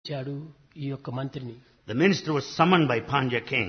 చాడు ఈ యొక్క మంత్రిని. The minister was summoned by Pandya king.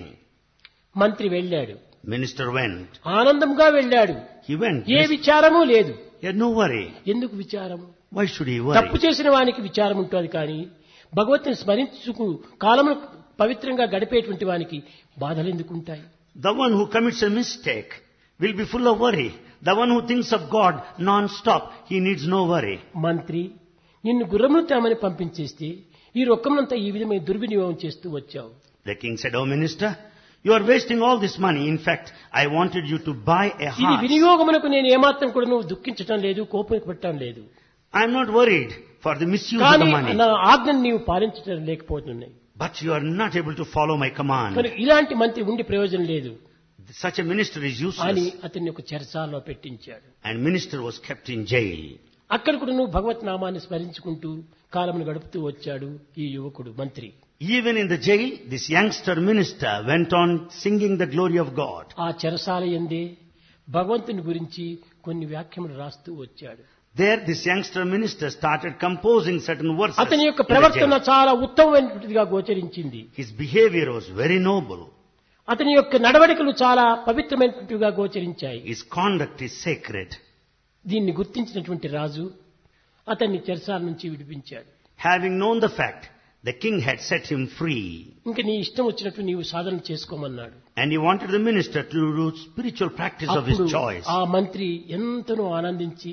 మంత్రి వెళ్ళాడు. Minister went. ఆనందంగా వెళ్ళాడు. He went. ఏ విచారము లేదు. He had no worry. ఎందుకు విచారము? Why should he తప్పు worry? చేసిన వానికి విచారం ఉంటుంది కానీ భగవంతుని స్మరించుకు కాలమును పవిత్రంగా గడిపేటువంటి వానికి బాధలు ఎందుకు ఉంటాయి? The one who commits a mistake will be full of worry. The one who thinks of God non-stop, he needs no worry. మంత్రి నిన్ను గుర్రమును తేమని పంపించేస్తే ఈ రొక్కమంతా ఈ విధమైన దుర్వినియోగం చేస్తూ వచ్చావు. The king said, "Oh minister, you are wasting all this money. In fact, I wanted you to buy a ఇది horse. వినియోగమునకు నేను ఏమాత్రం కూడా నువ్వు దుఃఖించటం లేదు, కోపం పెట్టడం లేదు. I am not worried for the misuse of కానీ the money. నా ఆజ్ఞను నీవు పాలించడం లేకపోతున్నాయి. But you are not able to follow my command. కనుక ఇలాంటి మంత్రి ఉండి ప్రయోజనం లేదు Such a minister is అని useless." అతన్ని ఒక చెరసాలలో పెట్టించాడు. And minister was kept in jail. అక్కడ కూడా నువ్వు భగవత్ నామాన్ని స్మరించుకుంటూ కాలమును గడుపుతూ వచ్చాడు ఈ యువకుడు మంత్రి. Even in the jail, this youngster minister went on singing the glory of God. ఆ చెరసాల యందే భగవంతుని గురించి కొన్ని వ్యాఖ్యములు రాస్తూ వచ్చాడు. There, this youngster minister started composing certain verses. అతని యొక్క in the ప్రవర్తన jail. చాలా ఉత్తమమైనటువంటిదిగా గోచరించింది. His behavior was very noble. అతని యొక్క నడవడికలు చాలా పవిత్రమైనటువంటివిగా గోచరించాయి. His conduct is sacred. దీన్ని గుర్తించినటువంటి రాజు అతన్ని చెరసాల నుంచి విడిపించాడు. Having known the fact, the king had set him free. ఇంకా నీ ఇష్టం వచ్చినట్టు నీవు సాధన చేసుకోమన్నాడు. And he wanted the minister to do spiritual practice of his అప్పుడు choice. ఆ మంత్రి ఎంతనో ఆనందించి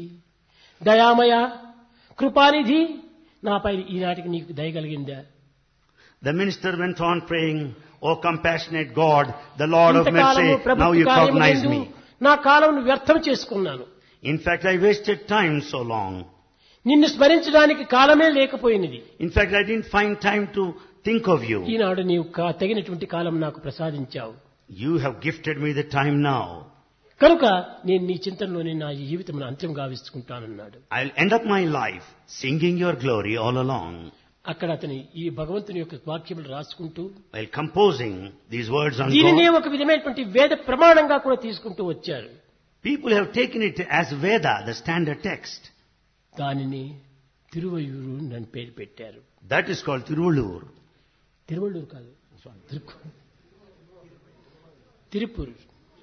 దయామయ కృపానిధి నాపై ఈనాటికి నీకు దయ కలిగిందా? The minister went on praying, "O compassionate God, the Lord of ఇంతకాలము mercy, now ప్రభుత్వ you cognize కార్యములందు me. నా కాలమును వ్యర్థం చేసుకున్నాను. In fact, I wasted time so long. నిన్ను స్మరించడానికి కాలమే లేకపోయినది. In fact, I didn't find time to think of you. ఈనాడు నీవు తగినటువంటి కాలం నాకు ప్రసాదించావు. You have gifted me the time now. కనుక నేను నీ చింతనలోనే నా జీవితం అంత్యం గావించుకుంటానన్నాడు. I'll end up my life singing your glory all along." అక్కడ అతని ఈ భగవంతుని యొక్క వాక్యములు రాసుకుంటూ While composing these words on దీనినే God, ఒక విధమైనటువంటి వేద ప్రమాణంగా కూడా తీసుకుంటూ వచ్చారు. people have taken it as Veda, the standard text. దానిని తిరువయూరు అని పేరు పెట్టారు. That is called Tiruvallur. Tiruvallur కాదు, తిరుపూరు.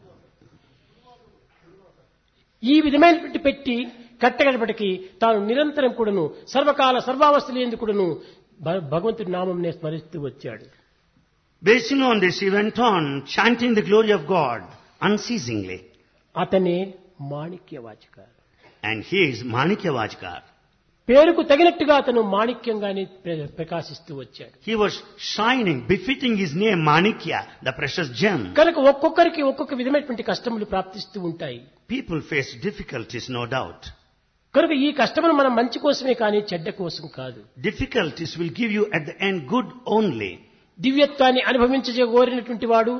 ఈ విధమైనటువంటి పెట్టి కట్టగడపటికి తాను నిరంతరం కూడాను సర్వకాల సర్వావస్థలందు కూడాను భగవంతుడి నామంనే స్మరిస్తూ వచ్చాడు. Basing on this, he went on chanting the glory of God unceasingly. అతనే మాణిక్యవాచక. And he is Manikya Vachkar. పేరుకు తగినట్టుగా అతను మాణిక్యంగానే ప్రకాశిస్తూ వచ్చాడు. He was shining, befitting his name Manikya, the precious gem. కనుక ఒక్కొక్కరికి ఒక్కొక్క విధమైనటువంటి కష్టములు ప్రాప్తిస్తూ ఉంటాయి. People face difficulties, no doubt. కనుక ఈ కష్టములు మనం మంచి కోసమే కానీ చెడ్డ కోసం కాదు. Difficulties will give you at the end good only. దివ్యత్వాన్ని అనుభవించగోరినటువంటి వాడు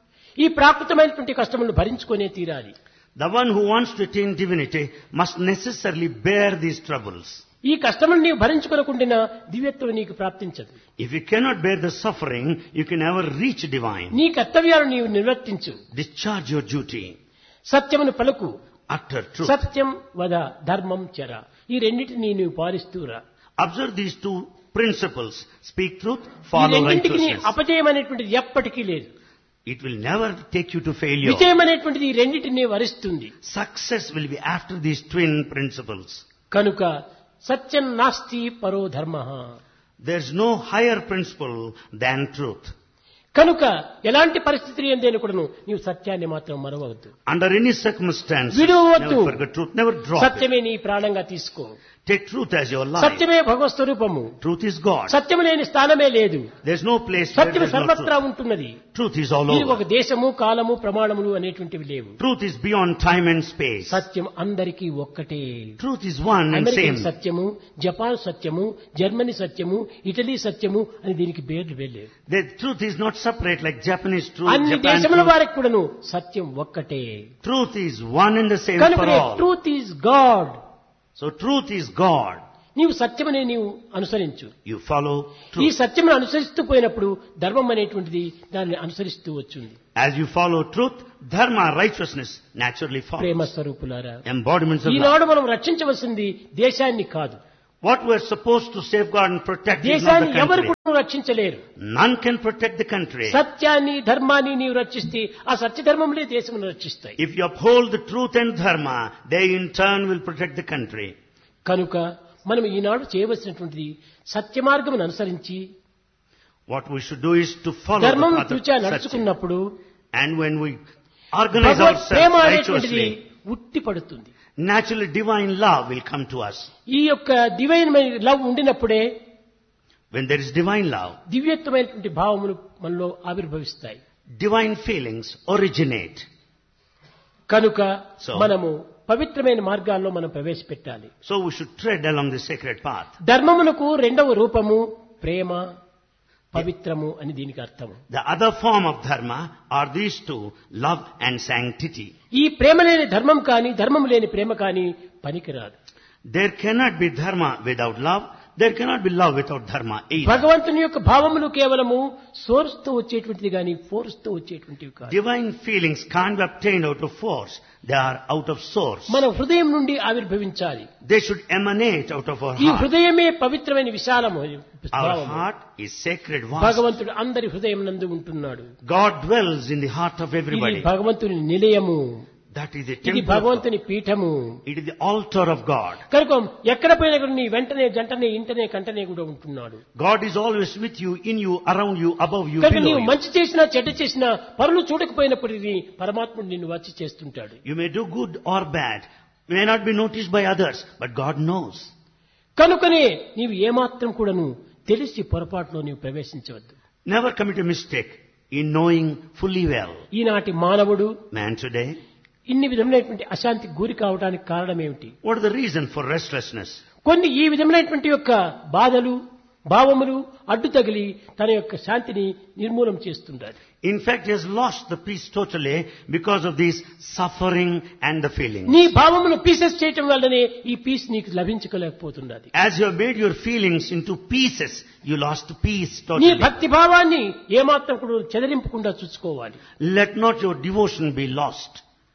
ఈ ప్రాకృతమైనటువంటి కష్టములను భరించుకొనే తీరాలి. The one who wants to attain divinity must necessarily bear these troubles. ఈ కష్టములను నీవు భరించుకొనకుండా దివ్యత్వం నీకు ప్రాప్తించదు. If you cannot bear the suffering, you can never reach divine. నీ కర్తవ్యాలను నీవు నిర్వర్తించు. Discharge your duty. సత్యమును పలుకు, Utter truth. సత్యం వద, ధర్మం చర. ఈ రెండింటినీ నీవు పాలిస్తూరా. Observe these two principles. Speak truth, ఈ follow రెండింటికి నీ righteousness. అపజయం అనేటువంటిది ఎప్పటికీ లేదు. It will never take you to failure. విజయం అనేటువంటిది ఈ రెండింటినీ వరిస్తుంది. Success will be after these twin principles. కనుక సత్యం నాస్తి పరో ధర్మః. There's no higher principle than truth. కనుక ఎలాంటి పరిస్థితి ఎందైనా కూడాను నీవు సత్యాన్ని మాత్రం మరవవద్దు. Under any circumstance, విడువవద్దు. never forget truth, never drop it. సత్యమే నీ ప్రాణంగా తీసుకో. Take truth as your life. సత్యమే భగవత్ స్వరూపము. Truth is God. సత్యము లేని స్థానమే లేదు. There's no place where సత్యము there's no సర్వత్రా truth. ఉంటున్నది. Truth is all ఇది ఒక over. దేశము, కాలము, ప్రమాణములు అనేటువంటివి లేవు. Truth is beyond time and space. సత్యం అందరికీ ఒక్కటే. Truth is one and American same. సత్యము, జపాన్ సత్యము, జర్మనీ సత్యము, ఇటలీ సత్యము అని దీనికి పేర్లు వెళ్ళేవి. The truth is not separate like Japanese truth, అన్ని Japan దేశముల truth. వారికి కూడాను సత్యం ఒక్కటే. Truth is one and the same for కనుక all. Truth is God. So truth is God. నీవు సత్యమనే నీవు అనుసరించు. You follow ఈ truth. సత్యమును అనుసరిస్తూ పోయినప్పుడు ధర్మం అనేటువంటిది దాన్ని అనుసరిస్తూ వచ్చింది. As you follow truth, dharma, righteousness naturally Prema follows. స్వరూపులారా, Embodiments of love. ఈనాడు మనం రక్షించవలసింది దేశాన్ని కాదు. What we're supposed to safeguard and protect is not దేశాన్ని the ఎవరు country. రక్షించలేరు. None can protect the country. సత్యాన్ని ధర్మాన్ని నీవు రక్షిస్తే ఆ సత్యధర్మములే దేశమును రక్షిస్తాయి. If you uphold the truth and dharma, they in turn will protect the country. కనుక మనం ఈనాడు చేయవలసినటువంటిది సత్య మార్గమును అనుసరించి What we should do is to follow the ధర్మం path of తుచా Satya. నడుచుకున్నప్పుడు And when we organize Bhagwat Prema ourselves అనేటువంటిది righteously, ఉట్టి పడుతుంది. naturally divine love will come to us. ఈ యొక్క డివైన్ లవ్ ఉండినప్పుడే When there is divine love, దివ్యత్వమైనటువంటి భావములు మనలో ఆవిర్భవిస్తాయి. divine feelings originate. కనుక So- మనము పవిత్రమైన మార్గాల్లో మనం ప్రవేశపెట్టాలి. So we should tread along the sacred path. ధర్మమునకు రెండవ రూపము ప్రేమ పవిత్రము అని దీనికి అర్థము. The other form of dharma are these two, love and sanctity. ఈ ప్రేమ లేని ధర్మం కానీ ధర్మము లేని ప్రేమ కానీ పనికిరాదు. There cannot be dharma without love. There cannot be love without dharma either. భగవంతుని యొక్క భావములు కేవలము సోర్స్ తో వచ్చేటువంటిది కానీ ఫోర్స్ తో వచ్చేటువంటివి కాదు. Divine feelings can't be obtained out of force. They are out of source. మన హృదయం నుండి ఆవిర్భవించాలి. They should emanate out of our ఈ heart. హృదయమే పవిత్రమైన విశాలము. Our heart is sacred vast. భగవంతుడు అందరి హృదయం నందు ఉంటున్నాడు. God dwells in the heart of ఇది everybody. భగవంతుని నిలయము. That is the ఇది temple of God. భగవంతుని Peetham. It is the altar of God. కనుక ఎక్కడ పోయినా కూడా నీ వెంటనే జంటనే ఇంటనే కంటనే కూడా ఉంటున్నాడు. God is always with you, in you, around you, above you, కనుక below నీవు you. మంచి చేసినా చెడ్డ చేసినా పరులు చూడకపోయినప్పటికీ పరమాత్ముడు నిన్ను వచ్చి చేస్తుంటాడు. You may do good or bad. You may not be noticed by others, but God knows. కనుకనే నీవు ఏమాత్రం కూడాను తెలిసి పొరపాటులో నీవు ప్రవేశించవద్దు. Never commit a mistake in knowing fully well. ఈనాటి మానవుడు Man today, ఇన్ని విధములైనటువంటి అశాంతికి గురి కావడానికి కారణం ఏమిటి? what is the reason for restlessness? కొన్ని ఈ విధములైనటువంటి యొక్క బాధలు భావములు అడ్డు తగిలి తన యొక్క శాంతిని నిర్మూలం చేస్తుంటారు. In fact, he has lost the peace totally because of this suffering and the feelings. నీ భావమును పీసెస్ చేయటం వల్లనే ఈ పీస్ నీకు లభించలేకపోతున్నది. As you have made your feelings into pieces, you lost peace నీ totally. భక్తి భావాన్ని ఏమాత్రం కూడా చెదరింపకుండా చూసుకోవాలి. Let not your devotion be lost.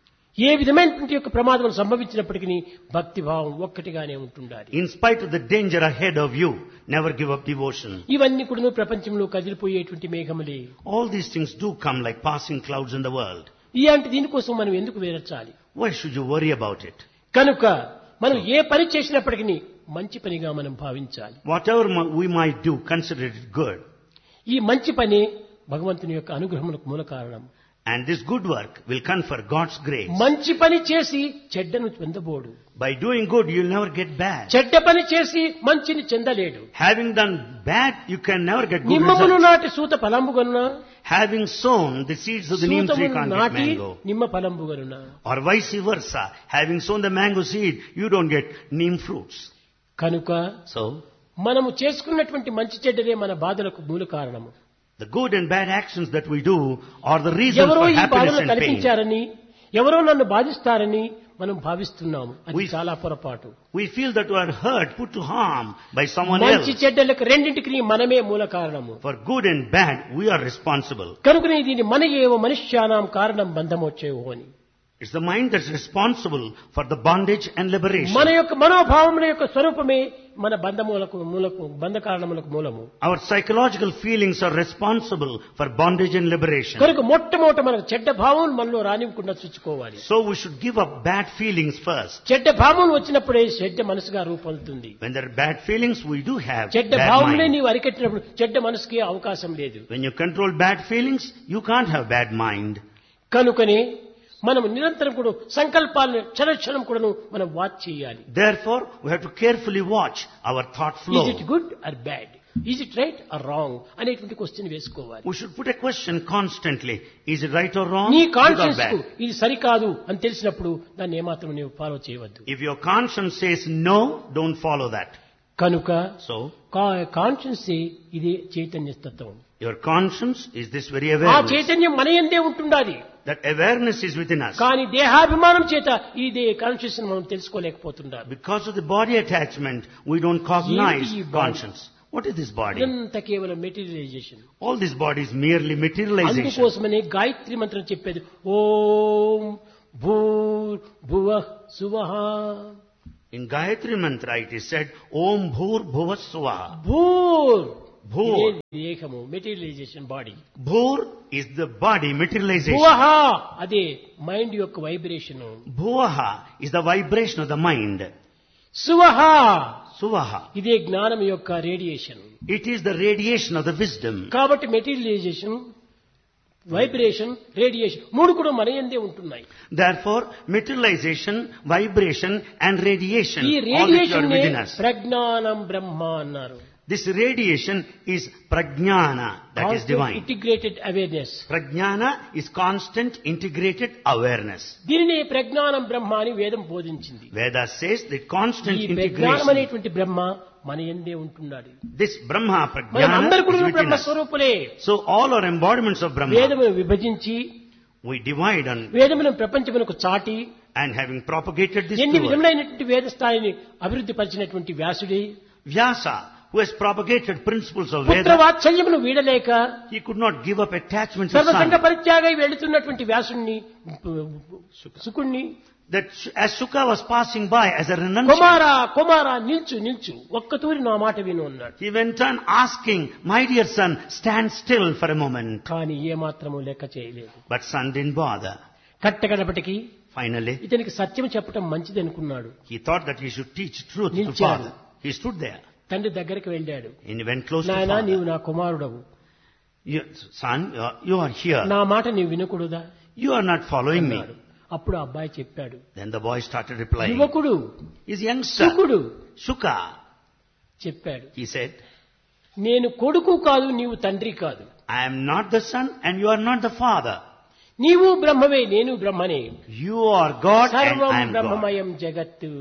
ఏ విధమైనటువంటి యొక్క ప్రమాదం సంభవించినప్పటికీ భక్తి భావం ఒక్కటిగానే ఉంటుండాలి. In spite of the danger ahead of you, never give up devotion. ఇవన్నీ కూడా ప్రపంచంలో కదిలిపోయేటువంటి మేఘములే. All these things do come like passing clouds in the world. ఇలాంటి దీనికోసం మనం ఎందుకు వేరచాలి? Why should you worry about it? కనుక మనం ఏ పని చేసినప్పటికీ మంచి పనిగా మనం భావించాలి. Whatever we might do, consider it good. ఈ మంచి పని భగవంతుని యొక్క అనుగ్రహములకు మూల కారణం. And this good work will confer God's grace. మంచి పని చేసి చెడ్డను పొందబోడు. By doing good, you'll never get bad. చెడ్డ పని చేసి మంచిని చెందలేడు. Having done bad, you can never get good నిమ్మమును results. నాటి సూత ఫలంబుగనున Having sown the seeds of the neem tree సూతమును can't get నాటి mango. నిమ్మ ఫలంబుగనున. Or vice versa. Having sown the mango seed, you don't get neem fruits. కనుక So, మనము చేసుకున్నటువంటి మంచి చెడ్డలే మన బాధలకు మూల కారణము. the good and bad actions that we do are the reason ఎవరో for ఈ happiness బాధలు and pain. కల్పించారని ఎవరో నన్ను బాధిస్తారని మనం భావిస్తున్నాము. అది We- చాలా పొరపాటు. We feel that we are hurt, put to harm by someone మంచి else. చెడ్డలకు రెండింటికి మనమే మూల కారణము. For good and bad, we are responsible. కనుకనే దీని మన ఏవ మనుష్యానాం కారణం బంధమోచ్చేవో అని. It's the mind that's responsible for the bondage and liberation. మన యొక్క మనోభావముల యొక్క స్వరూపమే మన బంధ కారణములకు మూలము. Our psychological feelings are responsible for bondage and liberation. కనుక మొట్టమొదట మనకు చెడ్డ భావం మనలో రానివ్వకుండా చూసుకోవాలి. So we should give up bad feelings first. చెడ్డ భావం వచ్చినప్పుడే చెడ్డ మనసుగా రూపొందుతుంది. When there are bad feelings, we do have చెడ్డ bad భావములే mind. నీవు అరికట్టినప్పుడు చెడ్డ మనసుకి అవకాశం లేదు. When you control bad feelings, you can't have bad mind. కనుకనే మనం నిరంతరం కూడా సంకల్పాలను క్షణక్షణం కూడా మనం వాచ్ చేయాలి. Therefore, we have to carefully watch our thought flow. Is it good or bad, is it right are wrong అనేటువంటి క్వశ్చన్ వేసుకోవాలి. We should put a question constantly. Is it right or wrong? నీ Good or conscience కు bad? ఇది సరికాదు అని తెలిసినప్పుడు దాన్ని ఏమాత్రం నీవు ఫాలో చేయవద్దు. If your conscience says no, don't follow that. కనుక So, కాన్షియన్స్ ఇది చైతన్య తత్వం. your conscience is this very ఆ awareness. చైతన్యం మన యందే ఉంటుండాలి. That awareness is within us. కానీ దేహాభిమానం చేత ఈ కాన్షియస్ మనం తెలుసుకోలేకపోతుండాలి. Because of the body attachment, we don't cognize ఏంటి ఈ body? conscience. What is this body? ఇదంతా కేవలం materialisation. All this body is merely materialization. అందుకోసమనే గాయత్రి మంత్రం చెప్పేది ఓం భూర్ భువః సువః. In Gayatri Mantra it is said, Om Bhur Bhuva Swaha. భూర్ Bhur. దేహము, materialisation body. Bhur is the body materialization. భువః అదే mind యొక్క vibration. Bhuvaha is the vibration of the mind. సువః Suvaha. ఇదే జ్ఞానం యొక్క radiation. It is the radiation of the wisdom. కాబట్టి materialisation, vibration, radiation మూడు కూడా మన యందే ఉంటున్నాయి. Therefore, materialization, vibration and radiation, ఈ all which are radiation within us. ప్రజ్ఞానం బ్రహ్మ అన్నారు. This radiation is prajnana, that is divine. Integrated awareness. Prajnana is constant integrated awareness. దీనిని ప్రజ్ఞానం బ్రహ్మ అని వేదం బోధించింది. Veda says that constant ఈ ప్రజ్ఞానం integration. అనేటువంటి బ్రహ్మ మన యందే ఉంటున్నాడు. This Brahma, మనం Prajnana, అందరు is కూడా within Brahma us. స్వరూపులే. So all are embodiments of Brahma. వేదమును విభజించి, We divide on వేదమును ప్రపంచమునకు చాటి, and having propagated this ఎన్ని to us. విధములైనటువంటి వేద స్థాయిని అభివృద్ధి పరిచినటువంటి వ్యాసుడే Vyasa, who has propagated principles of Veda, పుత్రవాత్సల్యమును వీడలేక he could not give up attachment to సర్వసంగ son. పరిత్యాగై వెళుతున్నటువంటి వ్యాసుణ్ణి, సుకుణ్ణి, That as Sukha was passing by as a renunciant, కుమారా కుమారా నిల్చు నిల్చు ఒక్కతూరి నా మాట విను అన్నాడు. he went on asking, my dear son, stand still for a moment. కానీ ఏ మాత్రము లెక్క చేయలేదు. But son didn't bother. కట్టగడపటికి Finally, ఇతనికి సత్యం చెప్పడం మంచిది అనుకున్నాడు. he thought that he should teach truth to నిల్చాడు. father. He stood there తండ్రి దగ్గరికి వెళ్ళాడు. and he went close to నాయనా father. నీవు నా కుమారుడవు, Son, you are here. నా మాట నీవు వినకూడదా You are not following me. అన్నాడు. అప్పుడు ఆ అబ్బాయి చెప్పాడు, Then the boy started replying. యువకుడు, His youngster, సుకుడు Sukha, చెప్పాడు, he said, నేను కొడుకు కాదు, నీవు తండ్రి కాదు. I am not the son and you are not the father. నీవు బ్రహ్మవే, నేను బ్రహ్మనే. You are God and సర్వం I am God. బ్రహ్మమయం జగత్తు.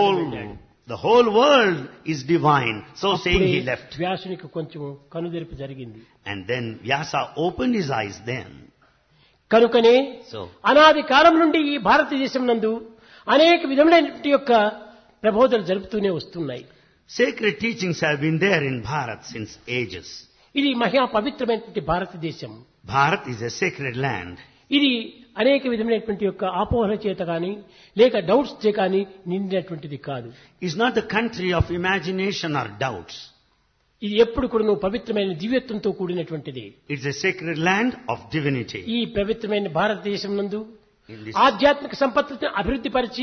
The whole world is divine. So saying అప్పుడే he left. వ్యాసునికి కొంచెం కనుదెరుపు జరిగింది. And then Vyasa opened his eyes then. కనుకనే So, అనాది కాలం నుండి ఈ భారతదేశం నందు అనేక విధములైనటువంటి యొక్క ప్రబోధనలు జరుపుతూనే వస్తున్నాయి. sacred teachings have been there in Bharat since ages. ఇది మహా పవిత్రమైనటువంటి భారతదేశం. Bharat is a sacred land. ఇది అనేక విధమైనటువంటి యొక్క ఆపోహల చేత కానీ లేక డౌట్స్ చే కానీ నిండినటువంటిది కాదు. It's not the country of imagination or doubts. ఇది ఎప్పుడు కూడా పవిత్రమైన దివ్యత్వంతో కూడినటువంటిది. It's a sacred land of divinity. ఈ పవిత్రమైన భారతదేశం నందు In this, ఆధ్యాత్మిక సంపత్తిని అభివృద్ధి పరిచి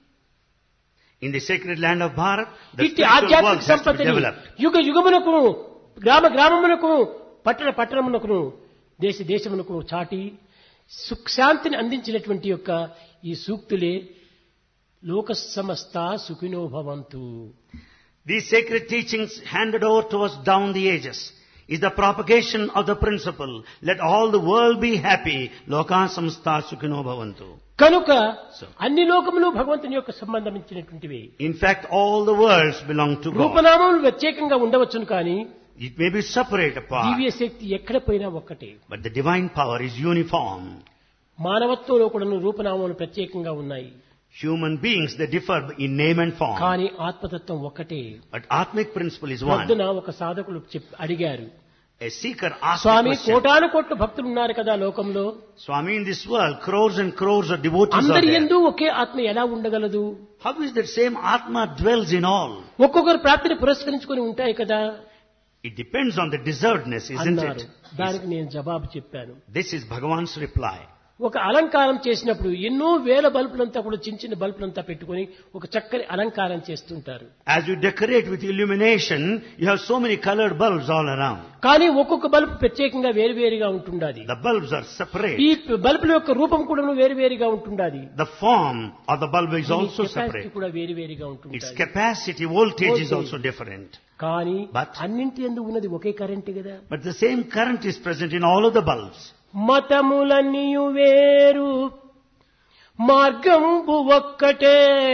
in the sacred land of Bharat, the ఇట్టి spiritual ఆధ్యాత్మిక world has to be సంపత్తిని developed. యుగ యుగమునకు, గ్రామ గ్రామమునకు, పట్టణ పట్టణమునకు, దేశ దేశమునకు చాటి సుఖశాంతిని అందించినటువంటి యొక్క ఈ సూక్తులే లోక సమస్త సుఖినో భవంతు. These sacred teachings handed over to us down the ages is the propagation of the principle, let all the world be happy, loka samstha sukhino bhavantu. కనుక అన్ని లోకములు భగవంతుని యొక్క సంబంధించినటువంటివి. In fact, all the worlds belong to God. రూపనామములు ప్రత్యేకంగా ఉండవచ్చును కానీ It may be separate apart, దివ్య శక్తి ఎక్కడ పోయినా ఒక్కటే. but the divine power is uniform. మానవత్వంలో కూడా రూపనామములు ప్రత్యేకంగా ఉన్నాయి. Human beings, they differ in name and form. కానీ ఆత్మతత్వం ఒక్కటే. But Atmic principle is one. పొద్దున ఒక సాధకులు అడిగారు, A seeker asked the Swamy question, కోటాను కోట్ల భక్తులు ఉన్నారు కదా లోకంలో, Swami, in this world, crores and crores of devotees are అందరి there. యందు ఒకే ఆత్మ ఎలా ఉండగలదు? How is that same Atma dwells in all? ఒక్కొక్కరు ప్రాప్తిని పురస్కరించుకొని ఉంటాయి కదా It depends on the deservedness, isn't అన్నారు. it? దానికి నేను జవాబు చెప్పాను. This is Bhagavan's reply. ఒక అలంకారం చేసినప్పుడు ఎన్నో వేల బల్బులంతా కూడా చిన్న చిన్న బల్బులంతా పెట్టుకొని ఒక చక్కని అలంకారం చేస్తుంటారు. As you decorate with illumination, you have so many colored bulbs all around. కానీ ఒక్కొక్క బల్బు ప్రత్యేకంగా వేరువేరుగా ఉంటుండాది. The bulbs are separate. ఈ బల్బుల యొక్క రూపం కూడా వేరువేరుగా ఉంటుండాది. The form of the bulb is దీని also కెపాసిటీ separate. కూడా వేరువేరుగా Its ఉంటుండాది. capacity, voltage is Voltage. also different. కానీ But- అన్నింటి యందు ఉన్నది ఒకే కరెంట్ కదా. But the same current is present in all of the bulbs. మతములన్నీయు వేరు మార్గంబు ఒక్కటే,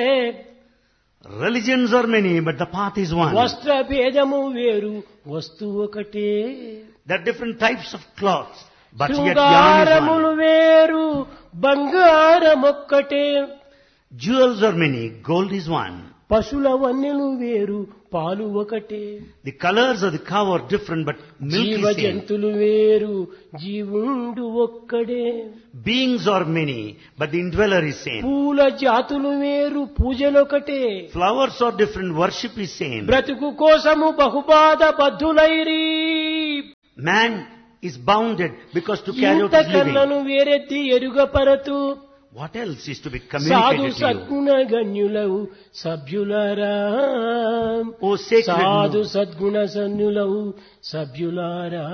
Religions are many, but the path is one. వస్త్ర భేదము వేరు వస్తువు ఒకటే, There are different types of cloths, but yet yarn is శృంగారములు one. వేరు బంగారమొక్కటే, Jewels are many, gold is one. పశుల వన్నెలు వేరు పాలు ఒకటే. The colors of the cow are different, but milk జీవ is same. జంతులు వేరు జీవుండు ఒక్కడే. Beings are many, but the indweller is same. పూల జాతులు వేరు పూజలొకటే. Flowers are different, worship is same. బ్రతుకు కోసము బహుబాధ బద్ధులైరి. Man is bounded because to carry out ఇంత his living. కర్ణను వేరెత్తి ఎరుగపరతు. What else is to be సాధు communicated to you? సద్గుణ గణ్యులవు సభ్యులారా. O sacred సాధు noble. సద్గుణ సన్నులవు సభ్యులారా.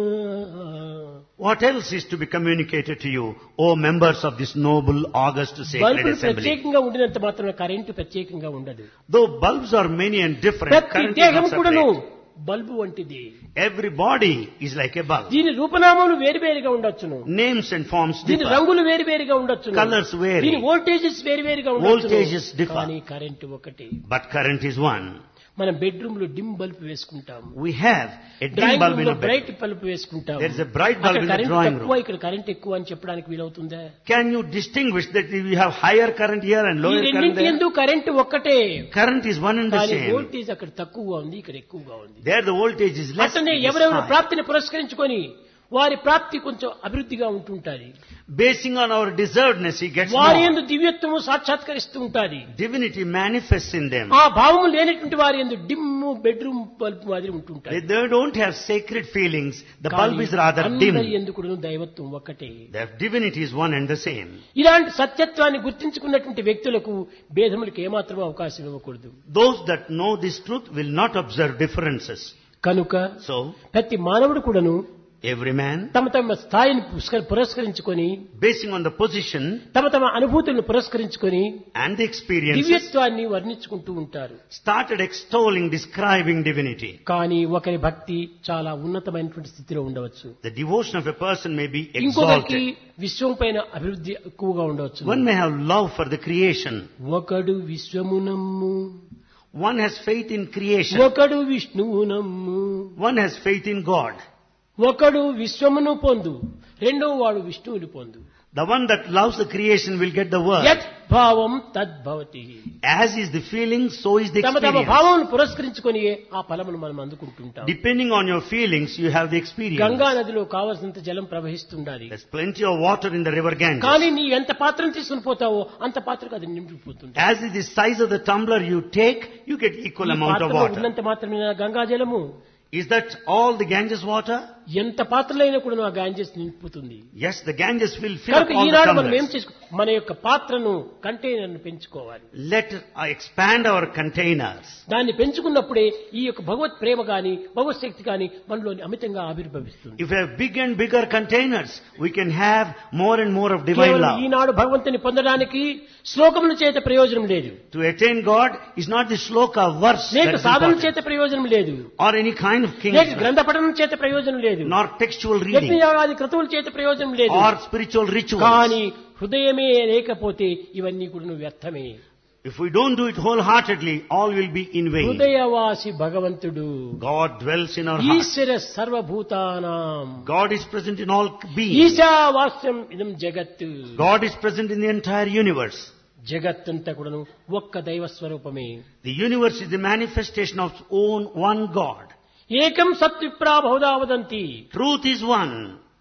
What else is to be communicated to you, O members of this noble, august, sacred బల్బులు assembly? ప్రత్యేకంగా ఉండినంత మాత్రం కరెంటు ప్రత్యేకంగా ఉండదు. Though bulbs are many and different, ప్రతి current is దేహం not కూడాను separate. బల్బు వంటిది. Every body is like a bulb. దీని రూపనామములు వేరువేరుగా ఉండొచ్చును. Names and forms దీని differ. రంగులు వేరువేరుగా ఉండొచ్చును. Colours vary. దీని వోల్టేజెస్ వేరువేరుగా Voltages ఉండొచ్చును. differ. కానీ కరెంటు ఒకటి. But current is one. మనం బెడ్రూమ్ లో డిమ్ బల్బ్ వేసుకుంటాం. We have a dim drawing bulb room in లో a బ్రైట్ bedroom. బల్బ్ వేసుకుంటాం. There is a bright bulb అక్కడ in the కరెంట్ drawing తక్కువ room. ఇక్కడ కరెంట్ ఎక్కువ అని చెప్పడానికి వీలవుతుందా? Can you distinguish that we have higher current here and ఈ lower current రెండింటి there? యందు కరెంటు ఒక్కటే. Current is one and the కానీ same. వోల్టేజ్ అక్కడ తక్కువగా ఉంది, ఇక్కడ ఎక్కువగా ఉంది. There the voltage is less, అట్లనే it is ఎవరెవరు high. ప్రాప్తిని పురస్కరించుకొని వారి ప్రాప్తి కొంచెం అభివృద్ధిగా ఉంటుంటాది. Basing on our deservedness, he gets వారి more. యందు దివ్యత్వము సాక్షాత్కరిస్తూ ఉంటాది. Divinity manifests in them. ఆ భావము లేనటువంటి వారి యందు డిమ్ బెడ్రూమ్ బల్బ్ మాదిరి ఉంటుంటాయి. They don't have sacred feelings. The bulb is rather dim. అందరి యందు కూడా దైవత్వం ఒక్కటే. Their divinity is one and the same. ఇలాంటి సత్యత్వాన్ని గుర్తించుకున్నటువంటి వ్యక్తులకు భేదములకు ఏమాత్రం అవకాశం ఇవ్వకూడదు. Those that know this truth will not observe differences. కనుక So, ప్రతి మానవుడు కూడాను every man, తమ తమ స్థాయిని పురస్కరించుకొని basing on the position తమ తమ అనుభూతులను పురస్కరించుకొని and the experiences, దివ్యత్వాన్ని వర్ణించుకుంటూ ఉంటారు. started extolling, describing divinity. కానీ ఒకరి భక్తి చాలా ఉన్నతమైనటువంటి స్థితిలో ఉండవచ్చు. The devotion of a person may be ఇంకొకరికి exalted. విశ్వం పైన అభివృద్ధి ఎక్కువగా ఉండవచ్చు. One may have love for the creation. ఒకడు విశ్వమునమ్ము, One has faith in creation. ఒకడు విష్ణువునమ్ము, One has faith in God. ఒకడు విశ్వమును పొందు, రెండో వాడు విష్ణువుని పొందు. The one that loves the creation will get the word. యత్ భావం తద్భవతి. As is the feeling, so is the తమ తమ experience. భావమును పురస్కరించుకొని ఆ ఫలమును మనం అందుకుంటుంటాం. Depending on your feelings, you have the experience. Ganga నదిలో కావలసినంత జలం ప్రవహిస్తుండాలి. There's plenty of water in the river Ganges. కానీ నీ ఎంత పాత్రను తీసుకుని పోతావో అంత పాత్రకు అది నిండిపోతుంది. As is the size of the tumbler you take, you get equal ఈ amount of పాత్రలో water. ఉన్నంత మాత్రమే గంగా జలము. Is that all the Ganges water? ఎంత పాత్రలైనా కూడా ఆ గాంజెస్ నింపుతుంది. Yes, the Ganges will fill up కనుక all the ఈనాడు మనం ఏం tumblers. చేసుకో, మన యొక్క పాత్రను కంటైనర్ను పెంచుకోవాలి. Let expand our containers. దాన్ని పెంచుకున్నప్పుడే ఈ యొక్క భగవత్ ప్రేమ గాని భగవత్ శక్తి గాని మనలోని అమితంగా ఆవిర్భవిస్తుంది. If we have big and bigger containers, we can have more and more of divine కేవలం love. ఈనాడు భగవంతుని పొందడానికి శ్లోకముల చేత ప్రయోజనం లేదు, To attain God is not the shloka verse లేక that is సాధన important, చేత ప్రయోజనం లేదు, or any kind of లేక kingdom, గ్రంథ పఠనం చేత ప్రయోజనం లేదు, nor textual reading, యజ్ఞయాగాది క్రతువుల చేత ప్రయోజనం లేదు. or spiritual rituals. కానీ హృదయమే లేకపోతే ఇవన్నీ కూడా వ్యర్థమే. If we don't do it wholeheartedly, all will be in vain. హృదయవాసి భగవంతుడు, God dwells in our heart. ఈశ్వర సర్వభూతానాం, God is present in all beings. ఈశావాస్యం ఇదం జగత్. God is present in the entire universe. జగత్తంతా కూడాను ఒక్క దైవ స్వరూపమే. The universe is the manifestation of own one God. ఏకం సత్ విప్రా బహుధా వదంతి. Truth is one.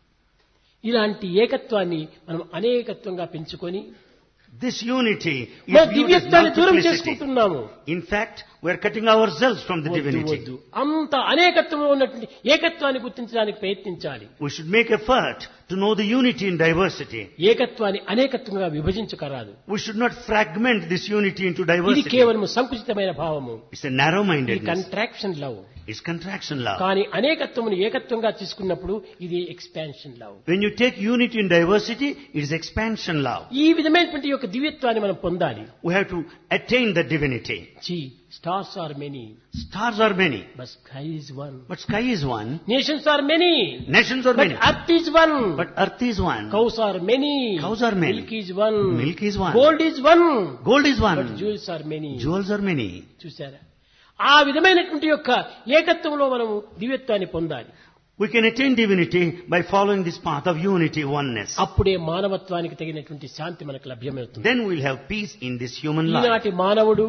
ఇలాంటి ఏకత్వాన్ని మనం అనేకత్వంగా పెంచుకొని This unity మన is viewed as దివ్యత్వాన్ని దూరం multiplicity. చేసుకుంటున్నాము. In fact, we are cutting ourselves from the వద్దు, divinity. వద్దు. అంత అనేకత్వంలో ఉన్నటువంటి ఏకత్వాన్ని గుర్తించడానికి ప్రయత్నించాలి. We should make effort to know the unity in diversity. ఏకత్వాన్ని అనేకత్వంగా విభజించకరాదు. We should not fragment this unity into ఇది diversity. కేవలం సంకుచితమైన భావము. It's a ఇది narrow-mindedness. Contraction love. It's contraction love. కానీ అనేకత్వమును ఏకత్వంగా తీసుకున్నప్పుడు ఇది expansion love. When you take unity in diversity, it is expansion love. ఈ విధమైనటువంటి యొక్క దివ్యత్వాన్ని మనం పొందాలి. We have to attain the divinity. Stars are many, Stars are many, but sky is one. but sky is one. Nations are many, Nations are but many, earth is one. but earth is one. Cows are many, Cows are many. Milk is one. Milk is one. Gold is one, Gold is but one. జ్యూవెల్స్ are many. Jewels are many. చూసారా, ఆ విధమైనటువంటి యొక్క ఏకత్వంలో మనము దివ్యత్వాన్ని పొందాలి. We can attain divinity by following this path of unity, oneness. అప్పుడే మానవత్వానికి తగినటువంటి శాంతి మనకు లభ్యమవుతుంది. Then we'll have peace in this human life. ఈనాటి మానవుడు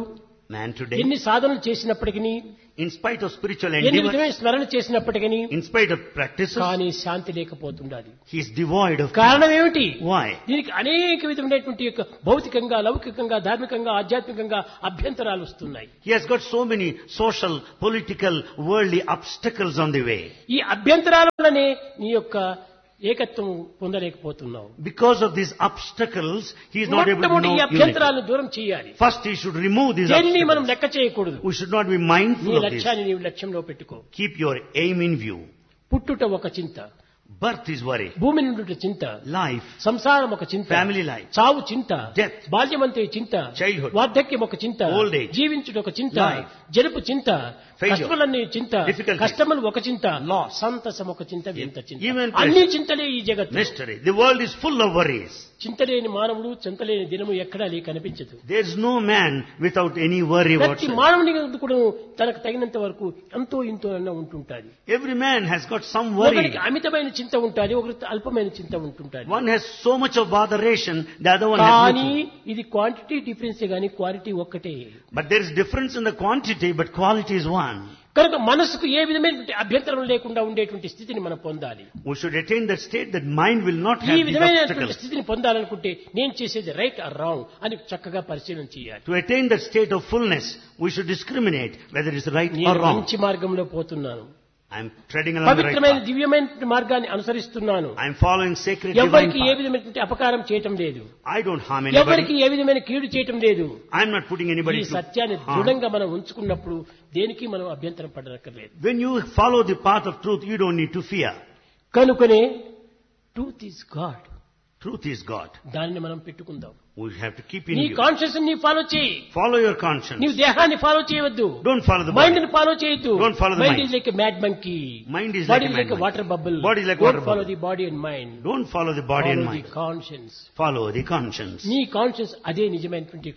Man today, ఎన్ని సాధనలు చేసినప్పటికీ, in spite of spiritual ఎన్ని endeavors, విధమైన స్మరణ చేసినప్పటికీ in spite of practices, కానీ శాంతి లేకపోతుండాలి. he is devoid of peace. కారణం ఏమిటి? Why? దీనికి అనేక విధమైనటువంటి యొక్క భౌతికంగా, లౌకికంగా, ధార్మికంగా, ఆధ్యాత్మికంగా అభ్యంతరాలు వస్తున్నాయి. He has got so many social, political, worldly obstacles on the way. ఈ అభ్యంతరాల వల్లనే నీ యొక్క ఏకత్వం పొందలేకపోతున్నావు. Because of these obstacles, he is not able to మొట్టమొదటి ఈ know unity. అభ్యంతరాలను దూరం చేయాలి. First, he should remove these దేనిని మనం obstacles. లెక్క చేయకూడదు. We should not be నీ mindful of this. లక్ష్యాన్ని నీవు లక్ష్యంలో పెట్టుకో. Keep your aim in view. పుట్టుట ఒక చింత, Birth is worry. భూమి నుండి చింత, Life, సంసారం ఒక చింత, family life, చావు చింత, death, బాల్యమంతే చింత, childhood, వార్ధక్యం ఒక చింత, old age, జీవించుట ఒక చింత, life, జరుపు చింత, failure, కష్టములన్నీ చింత, difficulties, కష్టములు ఒక చింత, loss, సంతసం ఒక చింత, వింత చింత, even అన్ని చింతలే ఈ జగత్తు. mystery. The world is full of worries. చింతలేని మానవుడు, చింతలేని దినము ఎక్కడా కనిపించదు. There is no man without any worry ప్రతి whatsoever. మానవుని కూడా తనకు తగినంత వరకు ఎంతో ఇంతో అన్న ఉంటుంటాది. Every man has got some worry. ఒకరికి అమితమైన చింత ఉంటుంది, ఒకరికి అల్పమైన చింత ఉంటుంటుంది. One has so much of botheration, the other one has కానీ little. ఇది క్వాంటిటీ డిఫరెన్స్ గానీ క్వాలిటీ ఒక్కటే. But there is difference in the quantity, but quality is one. కనుక మనసుకు ఏ విధమైనటువంటి అభ్యంతరం లేకుండా ఉండేటువంటి స్థితిని మనం పొందాలి. We should attain that state that mind will not ఈ have these విధమైనటువంటి obstacles. స్థితిని పొందాలనుకుంటే నేను చేసేది రైట్ ఆర్ రాంగ్ అని చక్కగా పరిశీలన చేయాలి. To attain that state of fullness, we should discriminate whether it is right or నేను wrong. మంచి మార్గంలో పోతున్నాను, I am treading along the right పవిత్రమైన path. దివ్యమైన మార్గాన్ని అనుసరిస్తున్నాను, I am following sacred divine ఎవరికి ఏ path. విధమైనటువంటి అపకారం చేయటం లేదు, I don't harm ఎవరికి anybody. ఏ విధమైన కీడు చేయటం లేదు. I am not putting ఈ anybody to సత్యాన్ని harm. దృఢంగా మనం ఉంచుకున్నప్పుడు దేనికి మనం అభ్యంతరం పడనక్కర్లేదు. When you follow the path of truth, you don't need to fear. కనుకనే truth is God, Truth is God. దానిని మనం పెట్టుకుందాం. We have to keep in నీ view. కాన్షియస్ ని ఫాలో చేయి. Follow your conscience. నీవు దేహాన్ని ఫాలో చేయవద్దు, Don't follow the mind body. ని ఫాలో చేయొద్దు. Don't follow the mind mind. Is like a mad monkey, Mind is body like a is like a mad water bubble. Body is like water follow bubble. The body and mind, Don't follow the body and follow the mind. Conscience. Follow the conscience. నీ conscious అదే నిజమైనటువంటి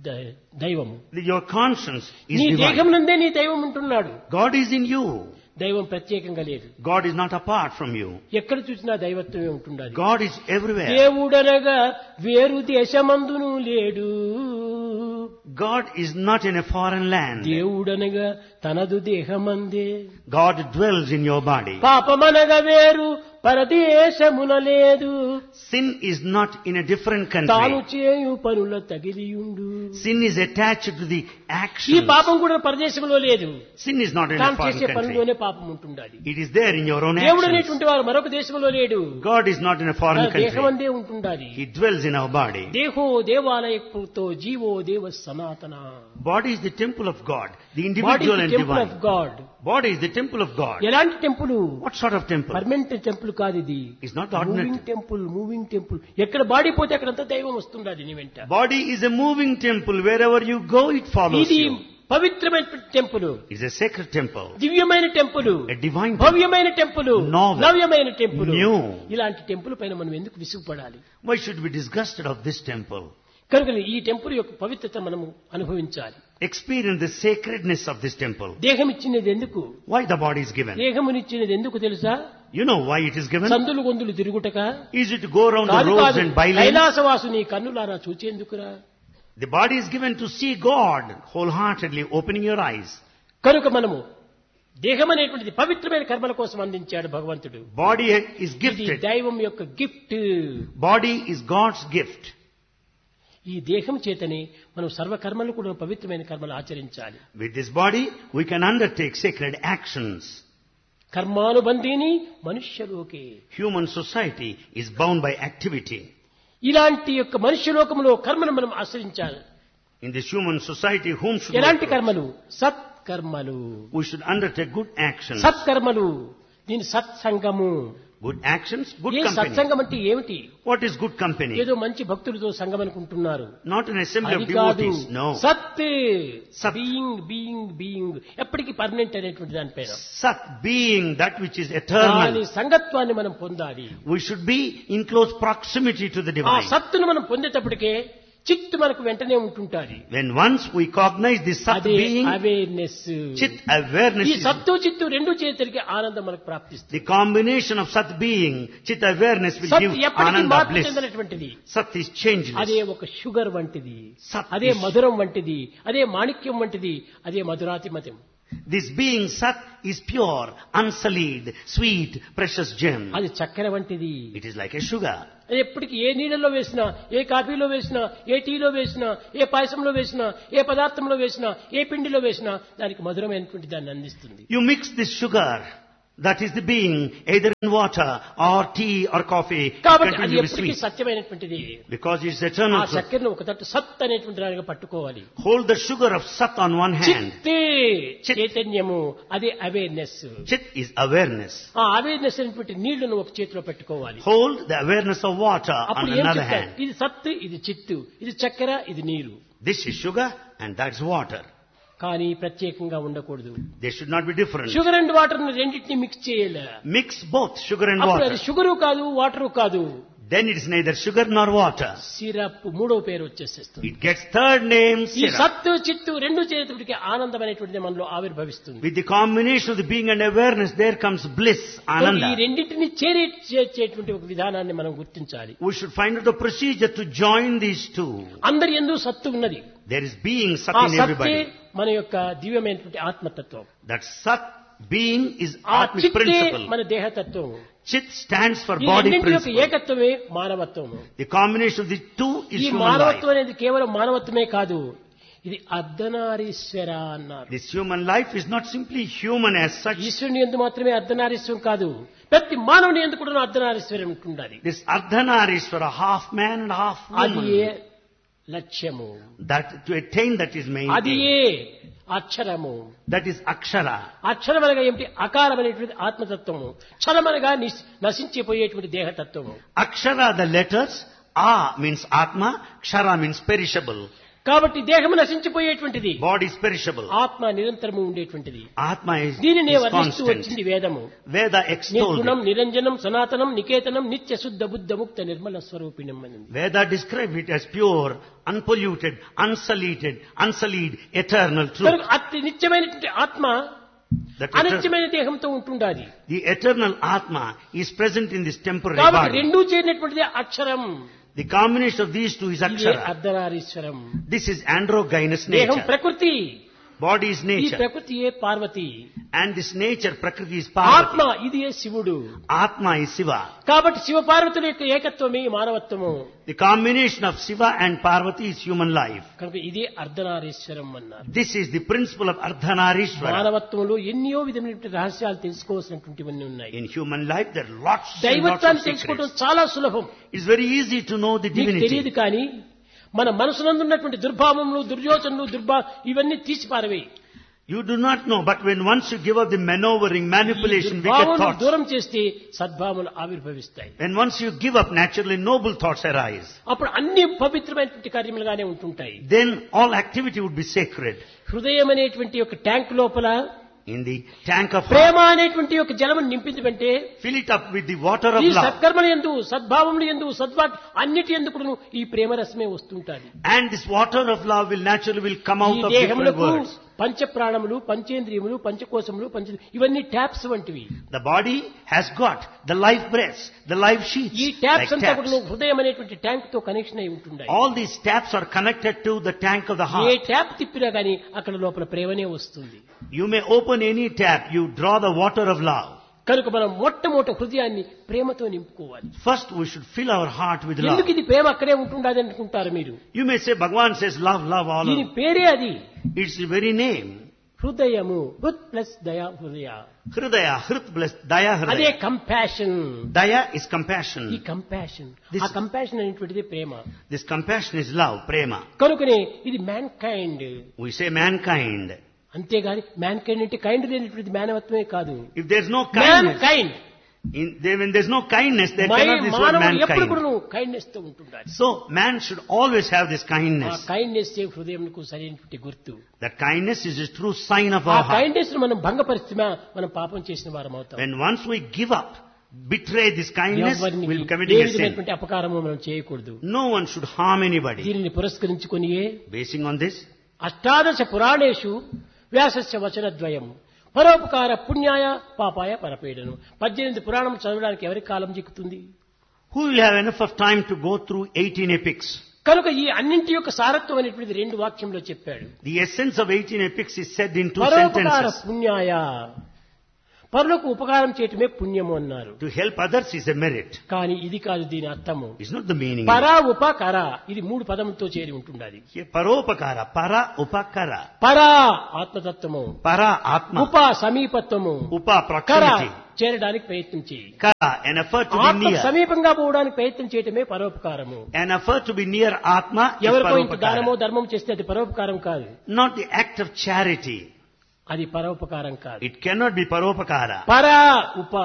దైవము. Your conscience is నీ divine. దేహం నందే నీ దైవం ఉంటున్నాడు. God is in you. దైవం ప్రత్యేకంగా లేదు. God is not apart from you. ఎక్కడ చూసినా దైవత్వమే ఉంటున్నది. God is everywhere. దేవుడనగా వేరు దేశమందును లేడు, God is not in a foreign land. దేవుడనగా తనదు దేహమందే, God dwells in your body. పాపమనగా వేరు పరదేశమున లేదు, Sin is not in a different తాను country. చేయు పనుల తగిలియుండు. Sin is attached to the ఈ actions. పాపం కూడా పరదేశంలో లేదు, Sin is not in a తాను foreign చేసే country. పనుల్లోనే పాపం ఉంటుండాలి. It is there in your own దేవుడు actions. అనేటువంటి వారు మరొక దేశంలో లేడు, God is not in a foreign country. దేహమందే ఉంటుండాలి. He dwells in our body. దేహో దేవాలయతో GO దేవ సనాతన. Body is the temple of God, the body individual and temple divine. Of God. Body is the temple of God. ఎలాంటి temple? What sort of temple? Permanent temple కాదు ఇది. It's not the ordinary moving temple, moving temple. ఎక్కడ body పోతే అక్కడంతా దైవం వస్తుండాలి నీ వెంట. Body is a moving temple. Wherever you go, it follows ఇది you. పవిత్రమైన temple, It's a sacred temple. దివ్యమైన temple, A divine temple. భవ్యమైన temple, Novel. నవ్యమైన temple. New. ఇలాంటి టెంపుల్ పైన మనం ఎందుకు విసుగుపడాలి? Why should we be disgusted of this temple? కనుక ఈ temple యొక్క పవిత్రత మనము అనుభవించాలి. Experience the sacredness of this temple. దేహం ఇచ్చినది ఎందుకు? Why the body is given? దేహమునిచ్చినది ఎందుకు తెలుసా? You know why it is given? సందులు గొంతులు తిరుగుటక Is it to go around the కాదు roads కాదు, and by lanes? కైలాసవాసుని కన్నులారా చూచేందుకురా. The body is given to see God wholeheartedly, opening your eyes. కనుక మనము దేహం అనేటువంటిది పవిత్రమైన కర్మల కోసం అందించాడు భగవంతుడు. Body is ఇది gifted. దైవం యొక్క gift. Body is God's gift. ఈ దేహం చేతనే మనం సర్వకర్మలు కూడా పవిత్రమైన కర్మలు ఆచరించాలి. With this body, we can undertake sacred actions. కర్మానుబంధీని మనుష్యలోకే. Human society is bound by activity. ఇలాంటి యొక్క మనుష్యలోకంలో కర్మను మనం ఆచరించాలి. In this human society, whom should we ఎలాంటి approach? కర్మలు? సత్కర్మలు. We should undertake good actions. సత్కర్మలు, దీని సత్సంగము. Good actions, good ఏ company. సత్సంగం అంటే ఏమిటి? What is good company? ఏదో మంచి భక్తులతో సంగం అనుకుంటున్నారు. Not an assembly అది of కాదు. devotees. No. సత్ సత్. బీయింగ్ బీయింగ్ బీయింగ్ ఎప్పటికీ పర్మనెంట్ అనేటువంటి దానిపైన Sat, being that which is దాని eternal. సంగత్వాన్ని మనం పొందాలి. We should be in close proximity to the ఆ divine. సత్తును మనం పొందేటప్పటికే చిత్తు మనకు వెంటనే ఉంటుంటాది. When once we cognize this Sat అదే being, అవేర్నెస్. Chit awareness ఈ is సత్తు చిత్తు రెండు చేతులకి ఆనందం మనకు ప్రాప్తిస్తుంది. the combination of Sat being, Chit awareness will సత్ give ఎప్పటికీ Ananda మార్పు bliss. చెందినటువంటిది. Sat is changeless. అదే ఒక షుగర్ వంటిది, సత్ అదే is- మధురం వంటిది, అదే మాణిక్యం వంటిది, అదే మధురాతిమతం. This being Sat is pure, unsullied, sweet, precious gem. అది చక్కెర వంటిది. It is like a sugar. అది ఎప్పటికీ ఏ నీళ్ళలో వేసినా, ఏ కాఫీలో వేసినా, ఏ టీలో వేసినా, ఏ పాయసంలో వేసినా, ఏ పదార్థంలో వేసినా, ఏ పిండిలో వేసినా దానికి మధురమైనటువంటి దాన్ని అందిస్తుంది. You mix this sugar, that is the being, either in water or tea or coffee, it కాబట్టి అది continues to be ఎప్పటికీ sweet. సత్యమైనటువంటిది. Because it's ఆ eternal truth. చక్కెరను ఒక తట్టు సత్ అనేటువంటి దానిగా పట్టుకోవాలి. Hold the sugar of Sat on one hand. చిత్తే చిత్. చైతన్యము, అదే అవేర్నెస్. Chit is awareness. ఆ అవేర్నెస్ అనేటువంటి నీళ్లను ఒక చేతిలో పెట్టుకోవాలి. Hold the awareness of water on అప్పుడు ఏం another చెప్తారు? hand. ఇది సత్తు, ఇది చిత్తు, ఇది చక్కెర, ఇది నీరు. This is sugar and that's water. కానీ ప్రత్యేకంగా ఉండకూడదు. They should not be different. Sugar and water రెండింటిని మిక్స్ చేయలే. Mix both sugar and అప్పుడు water. అది షుగరు కాదు, వాటరు కాదు, Then it is neither sugar nor water. Syrup మూడో పేరు వచ్చేసేస్తుంది. It gets third name, ఈ syrup. సత్తు చిత్తు రెండు చేతుడికి ఆనందం అనేటువంటిది మనలో ఆవిర్భవిస్తుంది. With the combination of the being and awareness, there comes bliss, ఈ ananda. రెండింటిని చేర్చేటువంటి ఒక విధానాన్ని మనం గుర్తించాలి. We should find out the procedure to join these two. అందరి యందు సత్తు ఉన్నది. There is being Sat ఆ in సత్తే everybody. మన యొక్క దివ్యమైనటువంటి ఆత్మతత్వం. That Sat being is ఆ Atmic చిత్తే principle. మన దేహతత్వం. Chit stands for ఈ body రెండింటి యొక్క principle. ఏకత్వమే మానవత్వము. The combination of the two is ఈ human life. మానవత్వం అనేది కేవలం మానవత్వమే కాదు, ఇది అర్ధనారీశ్వర అన్నారు. This human life is not simply human as such. ఈశ్వరుని యందు మాత్రమే అర్ధనారీశ్వరం కాదు, ప్రతి మానవుని యందు కూడా అర్ధనారీశ్వరం ఉంటుండాలి. This Ardhanarishvara, half man and half అది woman. ఏ లక్ష్యము, That to attain that is main అది aim. ఏ అక్షరము. That is Akshara. అక్షరం అనగా ఏమిటి? అకారమైనటువంటి ఆత్మతత్వము, క్షరమనగా నశించిపోయేటువంటి దేహతత్వము. Akshara, the letters, A means Atma, Kshara means perishable. కాబట్టి దేహము నశించిపోయేటువంటిది, Body is perishable. ఆత్మ నిరంతరము ఉండేటువంటిది. Atma is దీనినే వర్ణిస్తూ constant. వచ్చింది వేదము. Veda extolled నిర్గుణం, it. నిరంజనం, సనాతనం, నికేతనం, నిత్య శుద్ధ బుద్ధ ముక్త నిర్మల స్వరూపిణం అని. Veda described it as pure, unpolluted, unsullied, eternal truth. కనుక అతి నిత్యమైనటువంటి ఆత్మ That అనిత్యమైన దేహంతో ఉంటుండాలి. the eternal Atma is present in this temporary కాబట్టి body. రెండూ చేరినటువంటిది అక్షరం. The combination of these two is ఇదే Akshara. అర్ధనారీశ్వరం. This is androgynous దేహం nature. ప్రకృతి, Body is ఈ nature. ప్రకృతియే Parvati. And this nature, Prakriti, is ఆత్మ Parvati. ఇదే శివుడు. Atma is Shiva. కాబట్టి శివ పార్వతుల యొక్క ఏకత్వమే మానవత్వము. The combination of Shiva and Parvati is human life. కనుక ఇదే అర్ధనారీశ్వరం అన్నారు. This is the principle of Ardhanarishvara. మానవత్వంలో ఎన్నో విధమైనటువంటి రహస్యాలు తెలుసుకోవాల్సినటువంటివన్నీ ఉన్నాయి. In human life, there are lots and lots of దైవత్వాన్ని తెలుసుకోవడం secrets. చాలా సులభం. It's very easy to know the నీకు తెలియదు divinity. కానీ మన మనసునందున్నటువంటి దుర్భావములు, దుర్యోచనలు, ఇవన్నీ తీసి పారవేయి. You do not know, but when once you give up the maneuvering, manipulation, wicked భావములు thoughts, దూరం చేస్తే సద్భావములు ఆవిర్భవిస్తాయి. when once you give up, naturally noble thoughts arise. అప్పుడు అన్ని పవిత్రమైనటువంటి కార్యములుగానే ఉంటుంటాయి. Then all activity would be sacred. హృదయం అనేటువంటి ఒక ట్యాంక్ లోపల In the tank of Prema heart, అనేటువంటి ఒక జలమును నింపించమంటే fill it up with the water of ఈ love. సత్కర్మల యందు, సద్భావములు యందు, అన్నిటి యందు ఈ ప్రేమ రసమే వస్తుంటాది. And this water of love will naturally come ఈ out of different దేహములకు words. పంచ ప్రాణములు, పంచేంద్రియములు, పంచకోశములు, ఇవన్నీ ట్యాప్స్ వంటివి. The body has got the life breaths, the life sheaths, ఈ like ట్యాప్స్ అంతా taps. కూడా హృదయం అనేటువంటి ట్యాంక్ తో కనెక్షన్ అయి ఉంటున్నాయి. All these taps are connected to the tank of the A heart. Tap తిప్పినా గానీ అక్కడ లోపల ప్రేమనే వస్తుంది. You may open any tap, you draw the water of love. కనుక మనం మొట్టమొదటి హృదయాన్ని ప్రేమతో నింపుకోవాలి. First we should fill our heart with love. ఎందుకు ఇది ప్రేమ అక్కడే ఉంటుండదు అనుకుంటారు మీరు? You may say Bhagavan says love, love all దీని over. పేరే అది. It's the very name. హృదయము, హృత్ ప్లస్ దయా, హృదయ. Hridaya, Hrit blessed, Daya అదే Hridaya. కంపాషన్. Daya is ఈ compassion. కంపాషన్, This- ఆ కంపాషన్ అనేటువంటిది ప్రేమ. This compassion is love, prema. కనుకనే ఇది man kind. We say mankind. అంతేగాని మ్యాన్ కైండ్ అంటే కైండ్ లేనటువంటిది మానవత్వమే కాదు. If there's no man kindness, kind, when there's no kindness, there cannot be this word మానవుడు ఎప్పుడు కూడా mankind. కైండ్నెస్ తో ఉంటుండాలి. So man should always have this ఆ kindness. కైండ్నెస్ హృదయంకు సరైనటువంటి గుర్తు. That kindness is a true sign of ఆ our heart. Kindness మనం భంగపరిస్తే మనం పాపం చేసిన వారం అవుతాం. When once we give up betray this kindness ఎవరిని will be A committing a sin. విధమైనటువంటి అపకారము మనం చేయకూడదు. No one should harm anybody. దీనిని పురస్కరించుకొనియే Basing on this, అష్టాదశ పురాణేషు వ్యాసస్య వచనద్వయం పరోపకార పుణ్యాయ పాపాయ పరపీడనం. 18 పురాణం చదవడానికి ఎవరికి కాలం చిక్కుతుంది? who will have enough of time to go through 18 epics? కనుక ఈ అన్నింటి యొక్క సారత్వం అనేటువంటిది 2 వాక్యంలో చెప్పాడు. The essence of 18 epics is said in 2 పరోపకార sentences. పుణ్యాయ, పరులకు ఉపకారం చేయటమే పుణ్యము అన్నారు. To help others is a merit. కానీ ఇది కాదు దీని అర్థము. It's not the meaning. పరా ఉపకర, ఇది 3 పదములతో చేరి ఉంటున్నది. Here, paropakara, para upakara. పరా ఆత్మతత్వము, Para atma, ఉప సమీపత్వము, upa కర proximity. చేరడానికి ప్రయత్నం చేయి. Kara, an effort to be ఆత్మ near. సమీపంగా పోవడానికి ప్రయత్నం చేయటమే పరోపకారము. An effort to be near atma is ఎవరికో ఇంత దానమో paropakara. ధర్మం చేస్తే అది పరోపకారం కాదు, Not the act of charity. అది పరోపకారం కాదు. It cannot be paropakara. పరా ఉప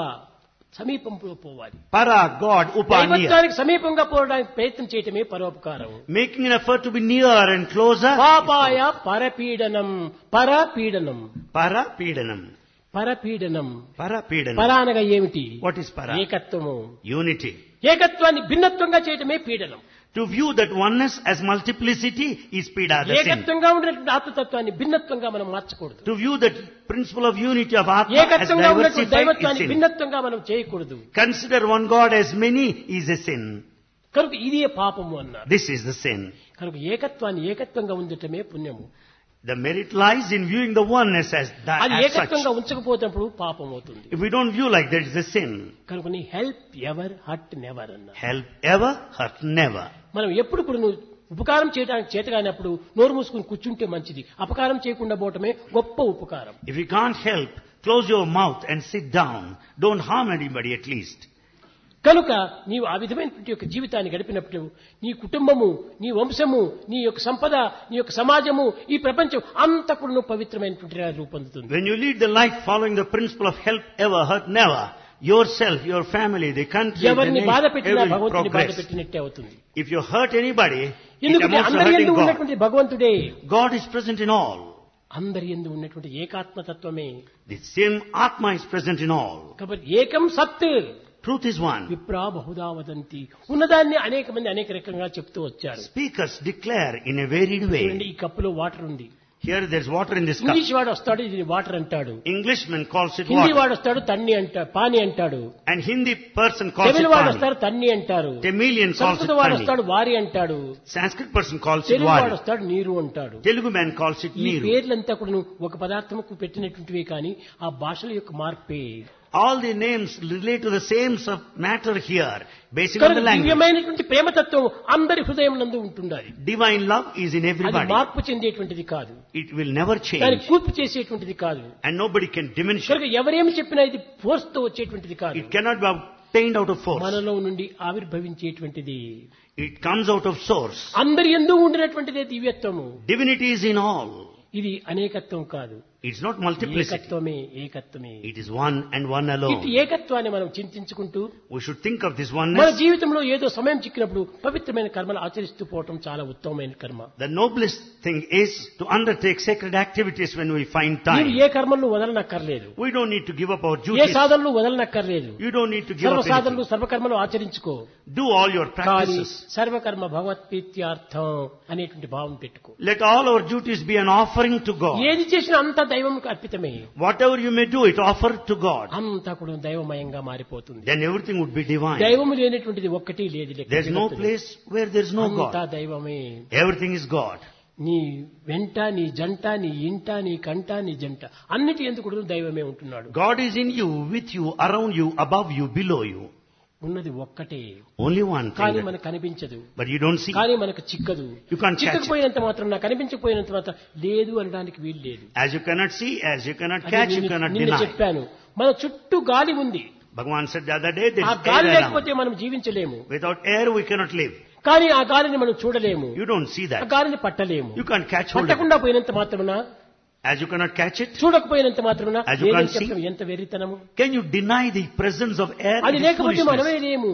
సమీపంలో పోవాలి. Para, God, upa, near. దైవత్వానికి సమీపంగా పోవడానికి ప్రయత్నం చేయటమే పరోపకారం. Making an effort to be near and closer. పాపాయ పరపీడనం, పరపీడనం, Para peedanam. పరపీడనం. Para peedanam. పర అనగా ఏమిటి? What is para? ఏకత్వము. Unity. ఏకత్వాన్ని భిన్నత్వంగా చేయటమే పీడనం. To view that oneness as multiplicity is pida, the sin. ఏకత్వంగా ఉన్నటువంటి ఆత్మతత్వాన్ని భిన్నత్వంగా మనం మార్చకూడదు. To view that principle of unity of Atma as ఏకత్వంగా ఉన్నటువంటి diversified is దైవత్వాన్ని sin. భిన్నత్వంగా మనం చేయకూడదు. Consider one God as many is a sin. కనుక ఇదే పాపము అన్నారు. This is the sin. కనుక ఏకత్వాన్ని ఏకత్వంగా ఉండటమే పుణ్యము. The merit lies in viewing the oneness as అది such. ఏకత్వంగా ఉంచకపోతున్నప్పుడు పాపం అవుతుంది. If we don't view like that, it's a sin. కనుక నీ హెల్ప్ ఎవర్ హర్ట్ నెవర్ అన్నారు. Help ever, hurt never. మనం ఎప్పుడు కూడా నువ్వు ఉపకారం చేయడానికి చేతగానప్పుడు నోరు మూసుకుని కూర్చుంటే మంచిది. అపకారం చేయకుండా పోవటమే గొప్ప ఉపకారం. If you can't help, close your mouth and sit down. Don't harm anybody at least. కనుక నీవు ఆ విధమైనటువంటి యొక్క జీవితాన్ని గడిపినప్పుడు నీ కుటుంబము, నీ వంశము, నీ యొక్క సంపద, నీ యొక్క సమాజము, ఈ ప్రపంచం అంతా కూడా నువ్వు పవిత్రమైనటువంటి రూపొందుతుంది. When you lead the life following the principle of help ever, hurt never, yourself, your family, the country, the ఎవరిని బాధ nation, పెట్టినా every భగవంతుని బాధ progress. పెట్టినట్టే అవుతుంది. If you hurt anybody, it ఎందుకంటే amounts to అందరి hurting యందు God. ఉన్నటువంటి భగవంతుడే, God is present in all. అందరి యందు ఉన్నటువంటి ఏకాత్మతత్వమే. The same Atma is present in all. కాబట్టి ఏకం సత్ Truth is one. విప్రా బహుదా వదంతి. ఉన్నదాన్ని అనేక మంది అనేక రకంగా చెప్తూ వచ్చారు. Speakers declare in a varied చూడండి, way. ఈ కప్పులో వాటర్ ఉంది. Here there's water in this cup. English వాడు వస్తాడు ఇది వాటర్ అంటాడు, Englishman calls it Hindi water. వాడు వస్తాడు తన్ని అంటాడు, పాని అంటాడు, And Hindi person calls it తమిళ వాడు pani. వస్తాడు తన్ని అంటారు, Tamilian calls it సంస్కృత వాడు pani. వస్తాడు వారి అంటాడు, Sanskrit person calls it Telugu వాడు wadi. వస్తాడు నీరు అంటాడు. Telugu man calls it ఈ neeru. పేర్లంతా కూడా ఒక పదార్థముకు పెట్టినటువంటివి కానీ ఆ భాషల యొక్క మార్పే. All the names relate to the same matter here, based on కనుక the language. దివ్యమైనటువంటి ప్రేమతత్వం అందరి హృదయం నందు ఉంటుండాలి. Divine love is in అది everybody. మార్పు చెందేటువంటిది కాదు, It will never దాన్ని change. కూర్పు చేసేటువంటిది కాదు. And nobody can diminish కనుక it. ఎవరేమి చెప్పినా ఇది ఫోర్స్ తో వచ్చేటువంటిది కాదు, It cannot be obtained out of force. మనలో నుండి ఆవిర్భవించేటువంటిది. It comes out of source. అందరి యందు ఉండినటువంటిదే దివ్యత్వము. Divinity is in all. ఇది అనేకత్వం కాదు, It's not multiplicity. ఏకత్వమే ఏకత్వమే. It is one and one ఇటు alone. ఏకత్వాన్ని మనం చింతించుకుంటూ We should think of this మన oneness. జీవితంలో ఏదో సమయం చిక్కినప్పుడు పవిత్రమైన కర్మలు ఆచరిస్తూ పోవటం చాలా ఉత్తమమైన కర్మ. The noblest thing is to undertake sacred activities when we find మీరు time. ఏ కర్మలను వదలనక్కర్లేదు, We don't need to give up our A duties. సాధనలు వదలనక్కర్లేదు. You don't need to give సర్వ up సాధనలు anything. సర్వకర్మలు ఆచరించుకో, Do all your కానీ practices. సర్వకర్మ భగవత్ప్రీత్యార్థం అనేటువంటి భావం పెట్టుకో. Let all our duties be an offering to God. ఏది చేసినా అంతా దైవంకు అర్పితమే. Whatever you may do, it offer to God. అంతా కూడా దైవమయంగా మారిపోతుంది. Then everything would be divine. దైవము లేనటువంటిది ఒక్కటి లేదు లెక్క There's no జగత్తులో. place where there's no అంతా God. దైవమే. Everything is God. నీ వెంట, నీ జంట, నీ ఇంట, నీ కంట, నీ జంట అన్నిటి ఎందుకు కూడా దైవమే ఉంటున్నాడు. God is in you, with you, around you, above you, below you. ఉన్నది ఒక్కటే, Only one కానీ thing. మనకు కనిపించదు, But you don't see. కానీ మనకు చిక్కదు. You can't catch it. చిక్కకపోయినంత మాత్రం, నాకు కనిపించకపోయినంత మాత్రం లేదు అనడానికి వీలు లేదు. As you cannot see, as you cannot అది catch, you నిన్న- cannot నిన్న deny. చెప్పాను, మన చుట్టూ గాలి ఉంది. Bhagavan said the other day, there ఆ is గాలి air లేకపోతే around. మనం జీవించలేము. Without air, we cannot live. కానీ ఆ గాలిని మనం చూడలేము, You don't see ఆ that. గాలిని పట్టలేము. You can't catch hold of it. పట్టకుండా పోయినంత మాత్రమున, As you cannot catch it, చూడకపోయినంత మాత్రమున As you లేదని can't see. చెప్పడం ఎంత వెర్రితనము. can you deny the presence of air? అది It is లేకపోతే మనమే foolishness. లేము.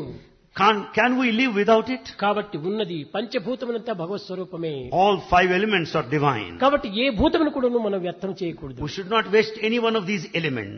Can we live without it? కాబట్టి ఉన్నది పంచభూతములంతా భగవత్ స్వరూపమే. All 5 elements are divine. కాబట్టి ఏ భూతమును కూడా మనం వ్యర్థం చేయకూడదు. We should not waste any one of these elements.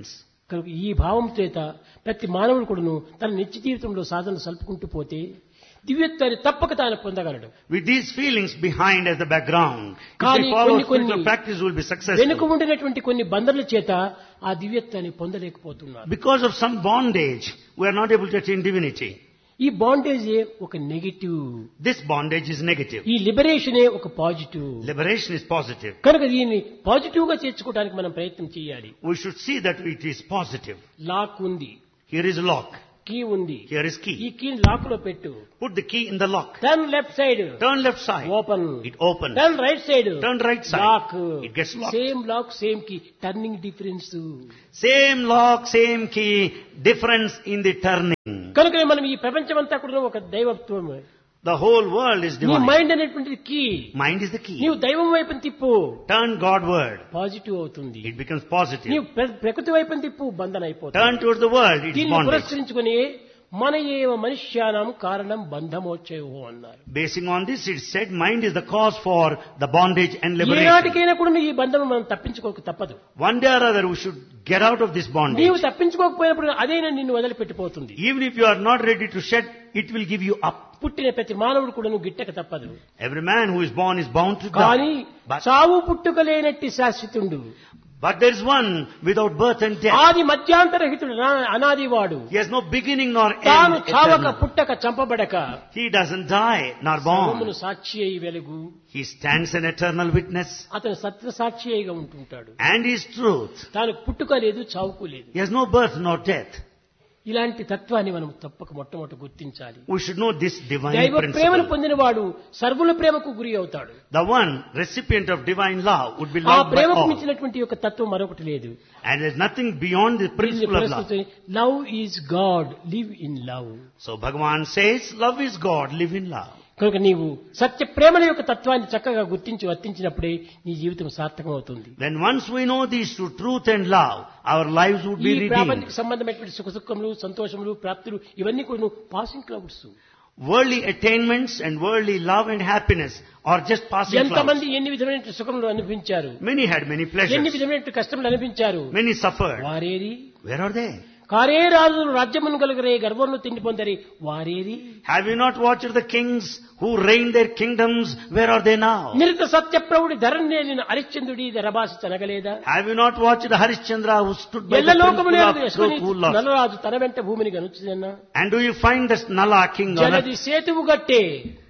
కనుక ఈ భావం చేత ప్రతి మానవుడు కూడాను తన నిత్య జీవితంలో సాధన సల్పుకుంటూ పోతే దివ్యత్వాన్ని తప్పక తాను పొందగలడు. With these feelings behind as the background, if కానీ they follow కొన్ని spiritual practice, will be వెనుక successful. ఉండినటువంటి కొన్ని బంధనల చేత ఆ దివ్యత్వాన్ని పొందలేకపోతున్నారు. Because of some bondage, we are not able to attain divinity. ఈ బాండేజ్ ఒక negative, This bondage is negative. ఈ లిబరేషనే ఒక పాజిటివ్. Liberation is positive. కనుక దీన్ని పాజిటివ్ గా చేర్చుకోవడానికి మనం ప్రయత్నం చేయాలి. We should see that it is positive. Lock ఉంది, Here is a lock. Key ఉంది, Here is ఈ key. కీని లాక్ లో పెట్టు. Put the key in the lock. Turn left side, Turn left side. Open. It opens. Turn right side, Turn right side. Lock. It gets locked. Same lock same key, turning difference. Same lock, same key, difference in the turning. కనుక మనం ఈ ప్రపంచం అంతా కూడా ఒక దైవత్వం. The whole world is నీ divine. Mind అనేటువంటిది key. Mind is the key. నీవు దైవం వైపుని తిప్పు, Turn Godward. పాజిటివ్ అవుతుంది. It becomes positive. నీవు ప్రకృతి వైపుని తిప్పు, బంధన అయిపోతుంది. Turn towards the world. It's దీన్ని bondage. పురస్కరించుకుని మన ఏవ మనుష్యానం కారణం బంధమోక్షయో అన్నారు. Basing on this, it said mind is the cause for the bondage and liberation. ఏనాటికైనా కూడా ఈ బంధం మనం తప్పించుకోక తప్పదు. One day or other, we should get out of this bondage. నీవు తప్పించుకోకపోయినప్పుడు అదైనా నిన్ను వదిలిపెట్టిపోతుంది. Even if you are not ready to shed, it will give you up. పుట్టిన ప్రతి మానవుడు కూడా నువ్వు గిట్టక తప్పదు. Every man who is born is bound to కానీ die. But, చావు పుట్టుక లేనట్టి శాశ్వతుండు. but there is one without birth and death. ఆది మధ్యాంతరహితుడు, అనాదివాడు. He has no beginning nor తాను end. చావక Eternal. పుట్టక చంపబడక He doesn't die nor సర్వమును born. సాక్షి అయి వెలుగు. He stands an eternal witness అతను సత్య సాక్షి అయిగా ఉంటుంటాడు. and is truth. తాను పుట్టుక లేదు, చావుకు లేదు. He has no birth nor death. ఇలాంటి తత్వాన్ని మనం తప్పక మొట్టమొదటి గుర్తించాలి. We should know this divine దైవ ప్రేమను principle. పొందినవాడు సర్వుల ప్రేమకు గురి అవుతాడు. The one recipient of divine love would be ఆ loved by ప్రేమకు all. మించినటువంటి యొక్క తత్వం మరొకటి లేదు. And there is nothing beyond the principle of love. Love is God, live in love. So Bhagavan says, love is God, live in love. కనుక నీవు సత్య ప్రేమల యొక్క తత్వాన్ని చక్కగా గుర్తించి వర్తించినప్పుడే నీ జీవితం సార్థకం అవుతుంది. Then once we know these two, truth and love, our lives would ఈ be redeemed. ప్రాపంచిక సంబంధమైనటువంటి సుఖ దుఃఖములు, సంతోషములు, ప్రాప్తులు ఇవన్నీ కూడా నువ్వు passing clouds. Worldly attainments and worldly love and happiness are just passing ఎంతమంది clouds. ఎన్ని విధమైన సుఖములు అనిపించారు, Many had many ఎన్ని pleasures. విధమైన కష్టములు అనిపించారు. Many suffered. వారేరి Where are they? కారే రాజులు రాజ్యమును కలుగరే గర్వమును తిండి పొందరి వారేరి. Have you not watched the kings who reigned their kingdoms? Where are they now? నిరుత సత్యప్రభుడి ధరణ్యేలిన హరిశ్చంద్రుడి ధరభాష తనగలేదా. Have you not watched the Harishchandra who stood by the ఎల్ల లోకము principle లేదు of Yashwani truth who lost? Nalaraju తన వెంట భూమిని గనుచుదన్నా. And do you find this Nala king on జలది earth? సేతువు గట్టే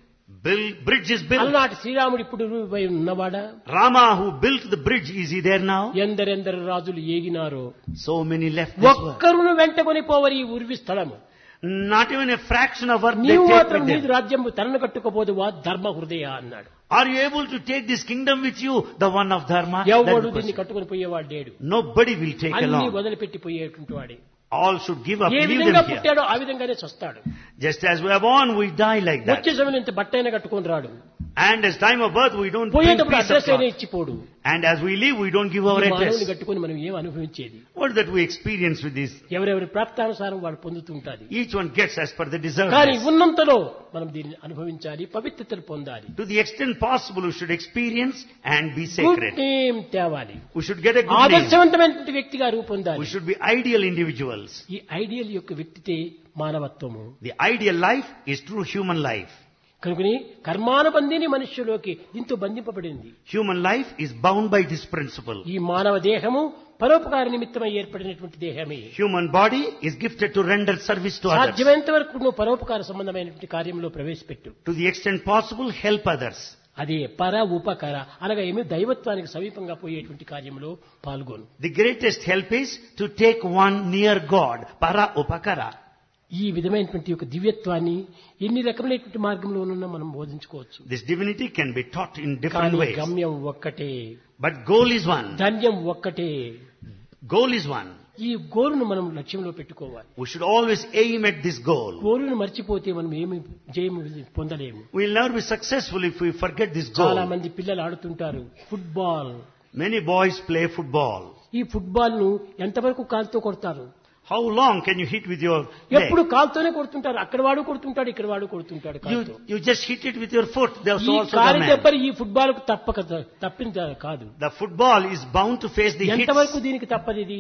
Bridge is built. అలనాటి శ్రీరాముడు ఇప్పుడు పోయి ఉన్నవాడా. Rama who built the bridge, is he there now? ఎందరెందరు రాజులు ఏగినారో So many left this world. ఒక్కరును వెంటకొని పోవరి ఈ ఉర్వి స్థలము. Not even a fraction of earth they నీవు take మాత్రం with నీదు them. రాజ్యము తనను కట్టుకోపోదువా ధర్మ హృదయ అన్నాడు. Are you able to take this kingdom with you? The one of Dharma? ఎవడు That's the దీన్ని question. కట్టుకొని పోయేవాడు లేడు. Nobody will take అన్ని along. వదిలిపెట్టి పోయేటువంటి వాడే. All should give up, A leave విధంగా them here. పుట్టాడో ఆ విధంగానే చస్తాడు. Just as we are born, we die like that. వచ్చే సమయం ఇంత బట్టైనా కట్టుకొని రాడు. And as time of birth, we don't bring పోయేటప్పుడు piece of అడ్రస్ అయినా cloth. ఇచ్చిపోడు. And as we live, we don't give our ఈ మానవుని address. కట్టుకొని మనం ఏం అనుభవించేది. What is that we experience with this? ఎవరెవరి ప్రాప్తానుసారం వాడు పొందుతుంటాది. Each one gets as per the deserved. కానీ ఉన్నంతలో మనం దీన్ని అనుభవించాలి, పవిత్రతను పొందాలి. To the extent possible, we should experience and be good sacred. Name తేవాలి. We should get a good name. ఆదర్శవంతమైనటువంటి వ్యక్తిగా రూపొందాలి. We should be ideal individuals. ఈ ఐడియల్ యొక్క వ్యక్తితే మానవత్వము. The ideal life is true human life. కనుకని కర్మానుబంధిని మనుష్యులోకి దీంతో బంధింపబడింది. Human life is bound by this principle. ఈ మానవ దేహము పరోపకార నిమిత్తమై ఏర్పడినటువంటి దేహమే. Human body is gifted to render service to others. సాధ్యమైనంత వరకు నువ్వు పరోపకార సంబంధమైనటువంటి కార్యంలో ప్రవేశపెట్టు. To the extent possible, help others. అదే పర ఉపకర అనగా ఏమి దైవత్వానికి సమీపంగా పోయేటువంటి కార్యంలో పాల్గొను. The greatest help is to take one near God. Para upakara. ఈ విధమైనటువంటి యొక్క దివ్యత్వాన్ని ఎన్ని రకమైనటువంటి మార్గంలోనన్నా మనం బోధించుకోవచ్చు. This divinity can be taught in different కానీ ways. గమ్యం ఒక్కటే, But goal is one. ధన్యం ఒక్కటే. Goal is one. ఈ గోలును మనం లక్ష్యంలో పెట్టుకోవాలి. We should always aim at this goal. గోలును మర్చిపోతే మనం ఏమి జయము పొందలేము. We will never be successful if we forget this చాలా goal. మంది పిల్లలు ఆడుతుంటారు football. Many boys play football. ఈ ఫుట్బాల్ ను ఎంతవరకు కాలుతో కొడతారు. How long can you hit with your ఎప్పుడు leg? కాలుతోనే కొడుతుంటారు. అక్కడ వాడు కొడుతుంటాడు, ఇక్కడ వాడు కొడుతుంటాడు కాలుతో. You just hit it with your foot. There's ఈ also కాలి the man. దెబ్బలు ఈ ఫుట్బాల్ కు తప్పింది కాదు. The football is bound to face the hits. ఎంతవరకు దీనికి తప్పదు ఇది.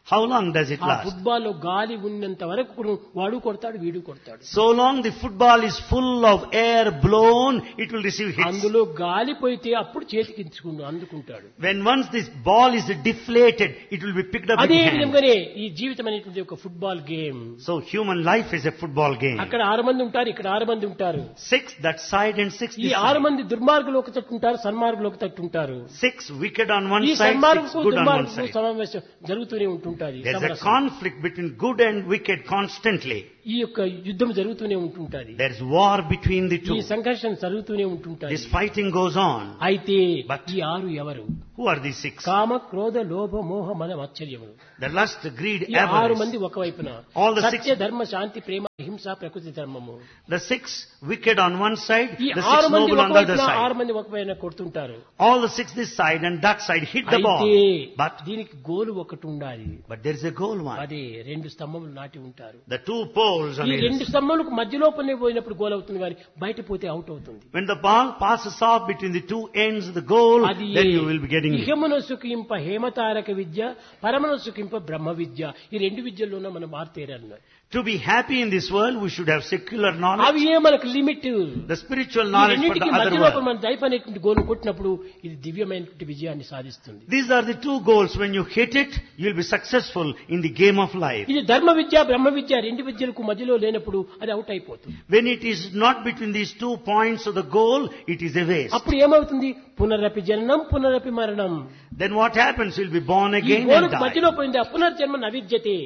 How long does it ఆ last? ఫుట్బాల్ లో గాలి ఉన్నంత వరకు కూడా వాడు కొడతాడు, వీడు కొడతాడు. So long the football is full of air blown, it will receive hits. అందులో గాలి పోయితే అప్పుడు చేతికి అందుకుంటాడు. When once this ball is deflated, it will be picked up అదే in hand. విధంగానే ఈ జీవితం అనేటువంటి ఒక football game. So human life is a football game. అక్కడ 6 మంది ఉంటారు, ఇక్కడ 6 మంది ఉంటారు. 6 that side and 6 ఈ this 6 side. మంది దుర్మార్గులు ఒక తట్టు ఉంటారు, సన్మార్గులు ఒక తట్టు ఉంటారు. 6 wicked on one ఈ side, 6 సన్మార్గులకు good on one దుర్మార్గులకు side. సమావేశం జరుగుతూనే ఉంటుంటది. There's a conflict between good and wicked constantly. ఈ యొక్క యుద్ధం జరుగుతూనే ఉంటుంటది. There's war between the ఈ two. సంఘర్షణ జరుగుతూనే ఉంటుంటది. This fighting goes on. అయితే But ఈ 6 ఎవరు? who are these 6? కామ, క్రోధ, లోభ, మోహ, మద, మాత్సర్యములు. The lust, greed, ఈ 6 avarice. మంది ఒకవైపున, All the సత్య, 6. ధర్మ, శాంతి, ప్రేమ, హింస, ప్రకృతి ధర్మము. The 6 wicked on one side, ఈ the 6 6 మంది noble on the other ఒకవైపున, side. 6 మంది ఒకవైపున కొడుతుంటారు. All the 6 this side and that side hit the ball. అయితే But దీనికి గోలు ఒకటి ఉండాలి. there is a goal one. అదే 2 స్తంభములు నాటి ఉంటారు. The 2 poles on ఈ either 2 స్తంభములకు మధ్యలో పోయినప్పుడు గోల్ అవుతుంది, కానీ బయట పోతే అవుట్ అవుతుంది. When the ball passes off between the 2 ends of the goal, అది then you will be getting it. ఇహమున సుఖింప హేమతారక విద్య, పరమన సుఖింప బ్రహ్మ విద్య. ఈ 2 విద్యల్లోనే మనం మారుతేరన్నారు. To be happy in this world, we should have secular knowledge, అవి ఏ మనకు limit. the spiritual knowledge for the other మధ్యలో world. మనం దైవ అనేటువంటి goal కొట్టినప్పుడు ఇది దివ్యమైనటువంటి విజయాన్ని సాధిస్తుంది. These are the 2 goals. When you hit it, you will be successful in the game of life. ఇది ధర్మ విద్య, బ్రహ్మ విద్య 2 విద్యలకు మధ్యలో లేనప్పుడు అది అవుట్ అయిపోతుంది. When it is not between these 2 points of the goal, it is a waste. అప్పుడు ఏమవుతుంది? పునరపి జననం, పునరపి మరణం. Then what happens? You'll be born ఈ again and గోలుకు die. మధ్యలో పోయింది ఆ పునర్జన్మ నవిద్యతే.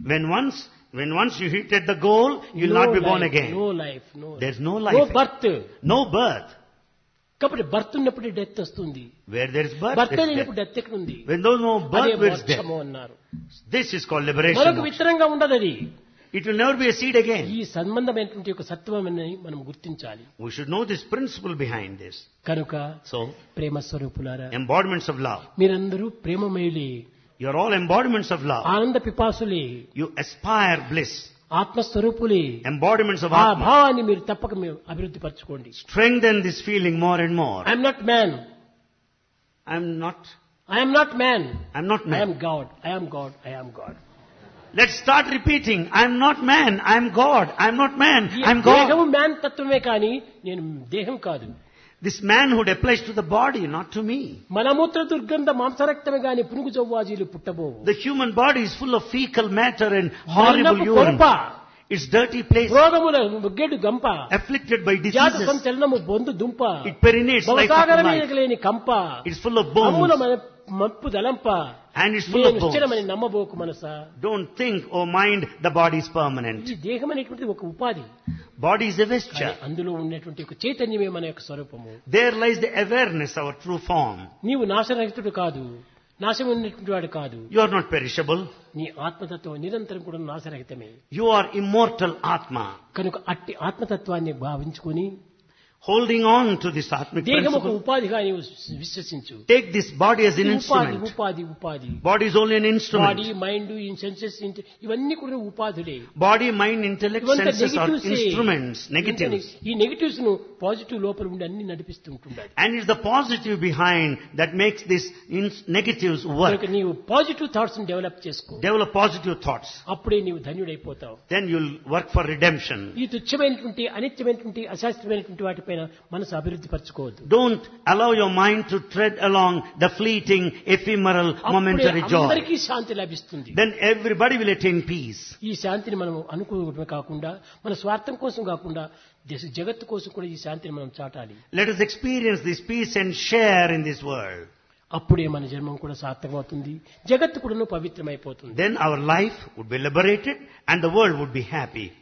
When once you hit at the goal, you'll not be born again. No life, There's no no life. Birth. No birth. కాబట్టి బర్త్ ఉన్నప్పుడు death వస్తుంది. Where there is birth, birth there is లేనప్పుడు death. Death ఎక్కడ ఉంది? When there's no అదే birth, there is death. మోక్షము అన్నారు. This is called liberation. మరొక విత్తనంగా ఉండదు అది. It will never be a seed again. ఈ సంబంధమైనటువంటి ఒక సత్వమని మనం గుర్తించాలి. We should know this principle behind this. కనుక So, ప్రేమ స్వరూపులారా, embodiments of love. మీరందరూ ప్రేమమయులే, You're all embodiments of love. ఆనంద పిపాసులే, You aspire bliss. ఆత్మస్వరూపులే. Embodiments of ఆ Atma. భావాన్ని మీరు తప్పక మీరు అభివృద్ధి పరచుకోండి. Strengthen this feeling more and more. I'm not man, I'm not I'm not man, man. I'm God, I'm God, I'm God. Let's start repeating. I'm not man. I'm God. I'm not man. I'm దేహము God. Man తత్వమే కానీ నేను దేహం కాదు. This manhood applies to the body, not to me. మనమూత్ర దుర్గంధ మాంసరక్తమే గాని పునుగు జవ్వాజీలు పుట్టబోవు. The human body is full of fecal matter and horrible మరణపు urine. కొంప, It's dirty place. రోగముల ముగ్గెడు గంప, Afflicted by జాత diseases. సంచలనము బొందు దుంప, It perinates like భవసాగర life. మీదకి లేని కంప, It's full of అమూల bones. మప్పు దలంప. And it's full నేను of bones. స్థిరమని నమ్మబోకు Manasa. Don't think or mind the body is permanent. ఈ దేహం అనేటువంటిది ఒక ఉపాధి. Body is a కానీ vesture. అందులో ఉన్నటువంటి ఒక చైతన్యమే మన యొక్క స్వరూపము. There lies the awareness, our true form. నీవు నాశరహితుడు కాదు, నాశం ఉన్నటువంటి వాడు కాదు. You are not perishable. నీ ఆత్మతత్వం నిరంతరం కూడా నాశరహితమే. You are immortal Atma. కనుక అట్టి ఆత్మతత్వాన్ని భావించుకొని Holding on to this Atmic దేహం ఒక principle. ఉపాధిగా నీవు విశ్వసించు. Take this body as an ఉపాధి instrument. ఉపాధి ఉపాధి. Body is only an body, instrument. Mind, senses ఇవన్నీ కూడా ఉపాధులే. Body, mind, intellect, ఇవంతా senses are negatives A. instruments, negatives. ఈ నెగటివ్స్ ను పాజిటివ్ లోపల ఉండి అన్ని నడిపిస్తుంటుండాలి. And it's the positive behind that makes these negatives work. కనుక నీవు పాజిటివ్ థాట్స్ ని డెవలప్ చేసుకో. Develop positive thoughts. అప్పుడే నీవు ధన్యుడైపోతావు. Then you'll work for redemption. ఈ తుచ్చమైనటువంటి అనిత్యమైనటువంటి అశాస్త్రమైనటువంటి వాటిపైన మనసు అభివృద్ధి పరచుకోవద్దు. Don't allow your mind to tread along the fleeting, ephemeral, momentary అప్పుడే joy. అందరికీ శాంతి లభిస్తుంది. Then everybody will attain peace. ఈ శాంతిని మనం అనుకోవడమే కాకుండా మన స్వార్థం కోసం కాకుండా జగత్తు కోసం కూడా ఈ శాంతిని మనం చాటాలి. Let us experience this peace and share in this world. అప్పుడే మన జన్మం కూడా సార్థకమవుతుంది, జగత్తు కూడా పవిత్రమైపోతుంది. Then our life would be liberated and the world would be happy.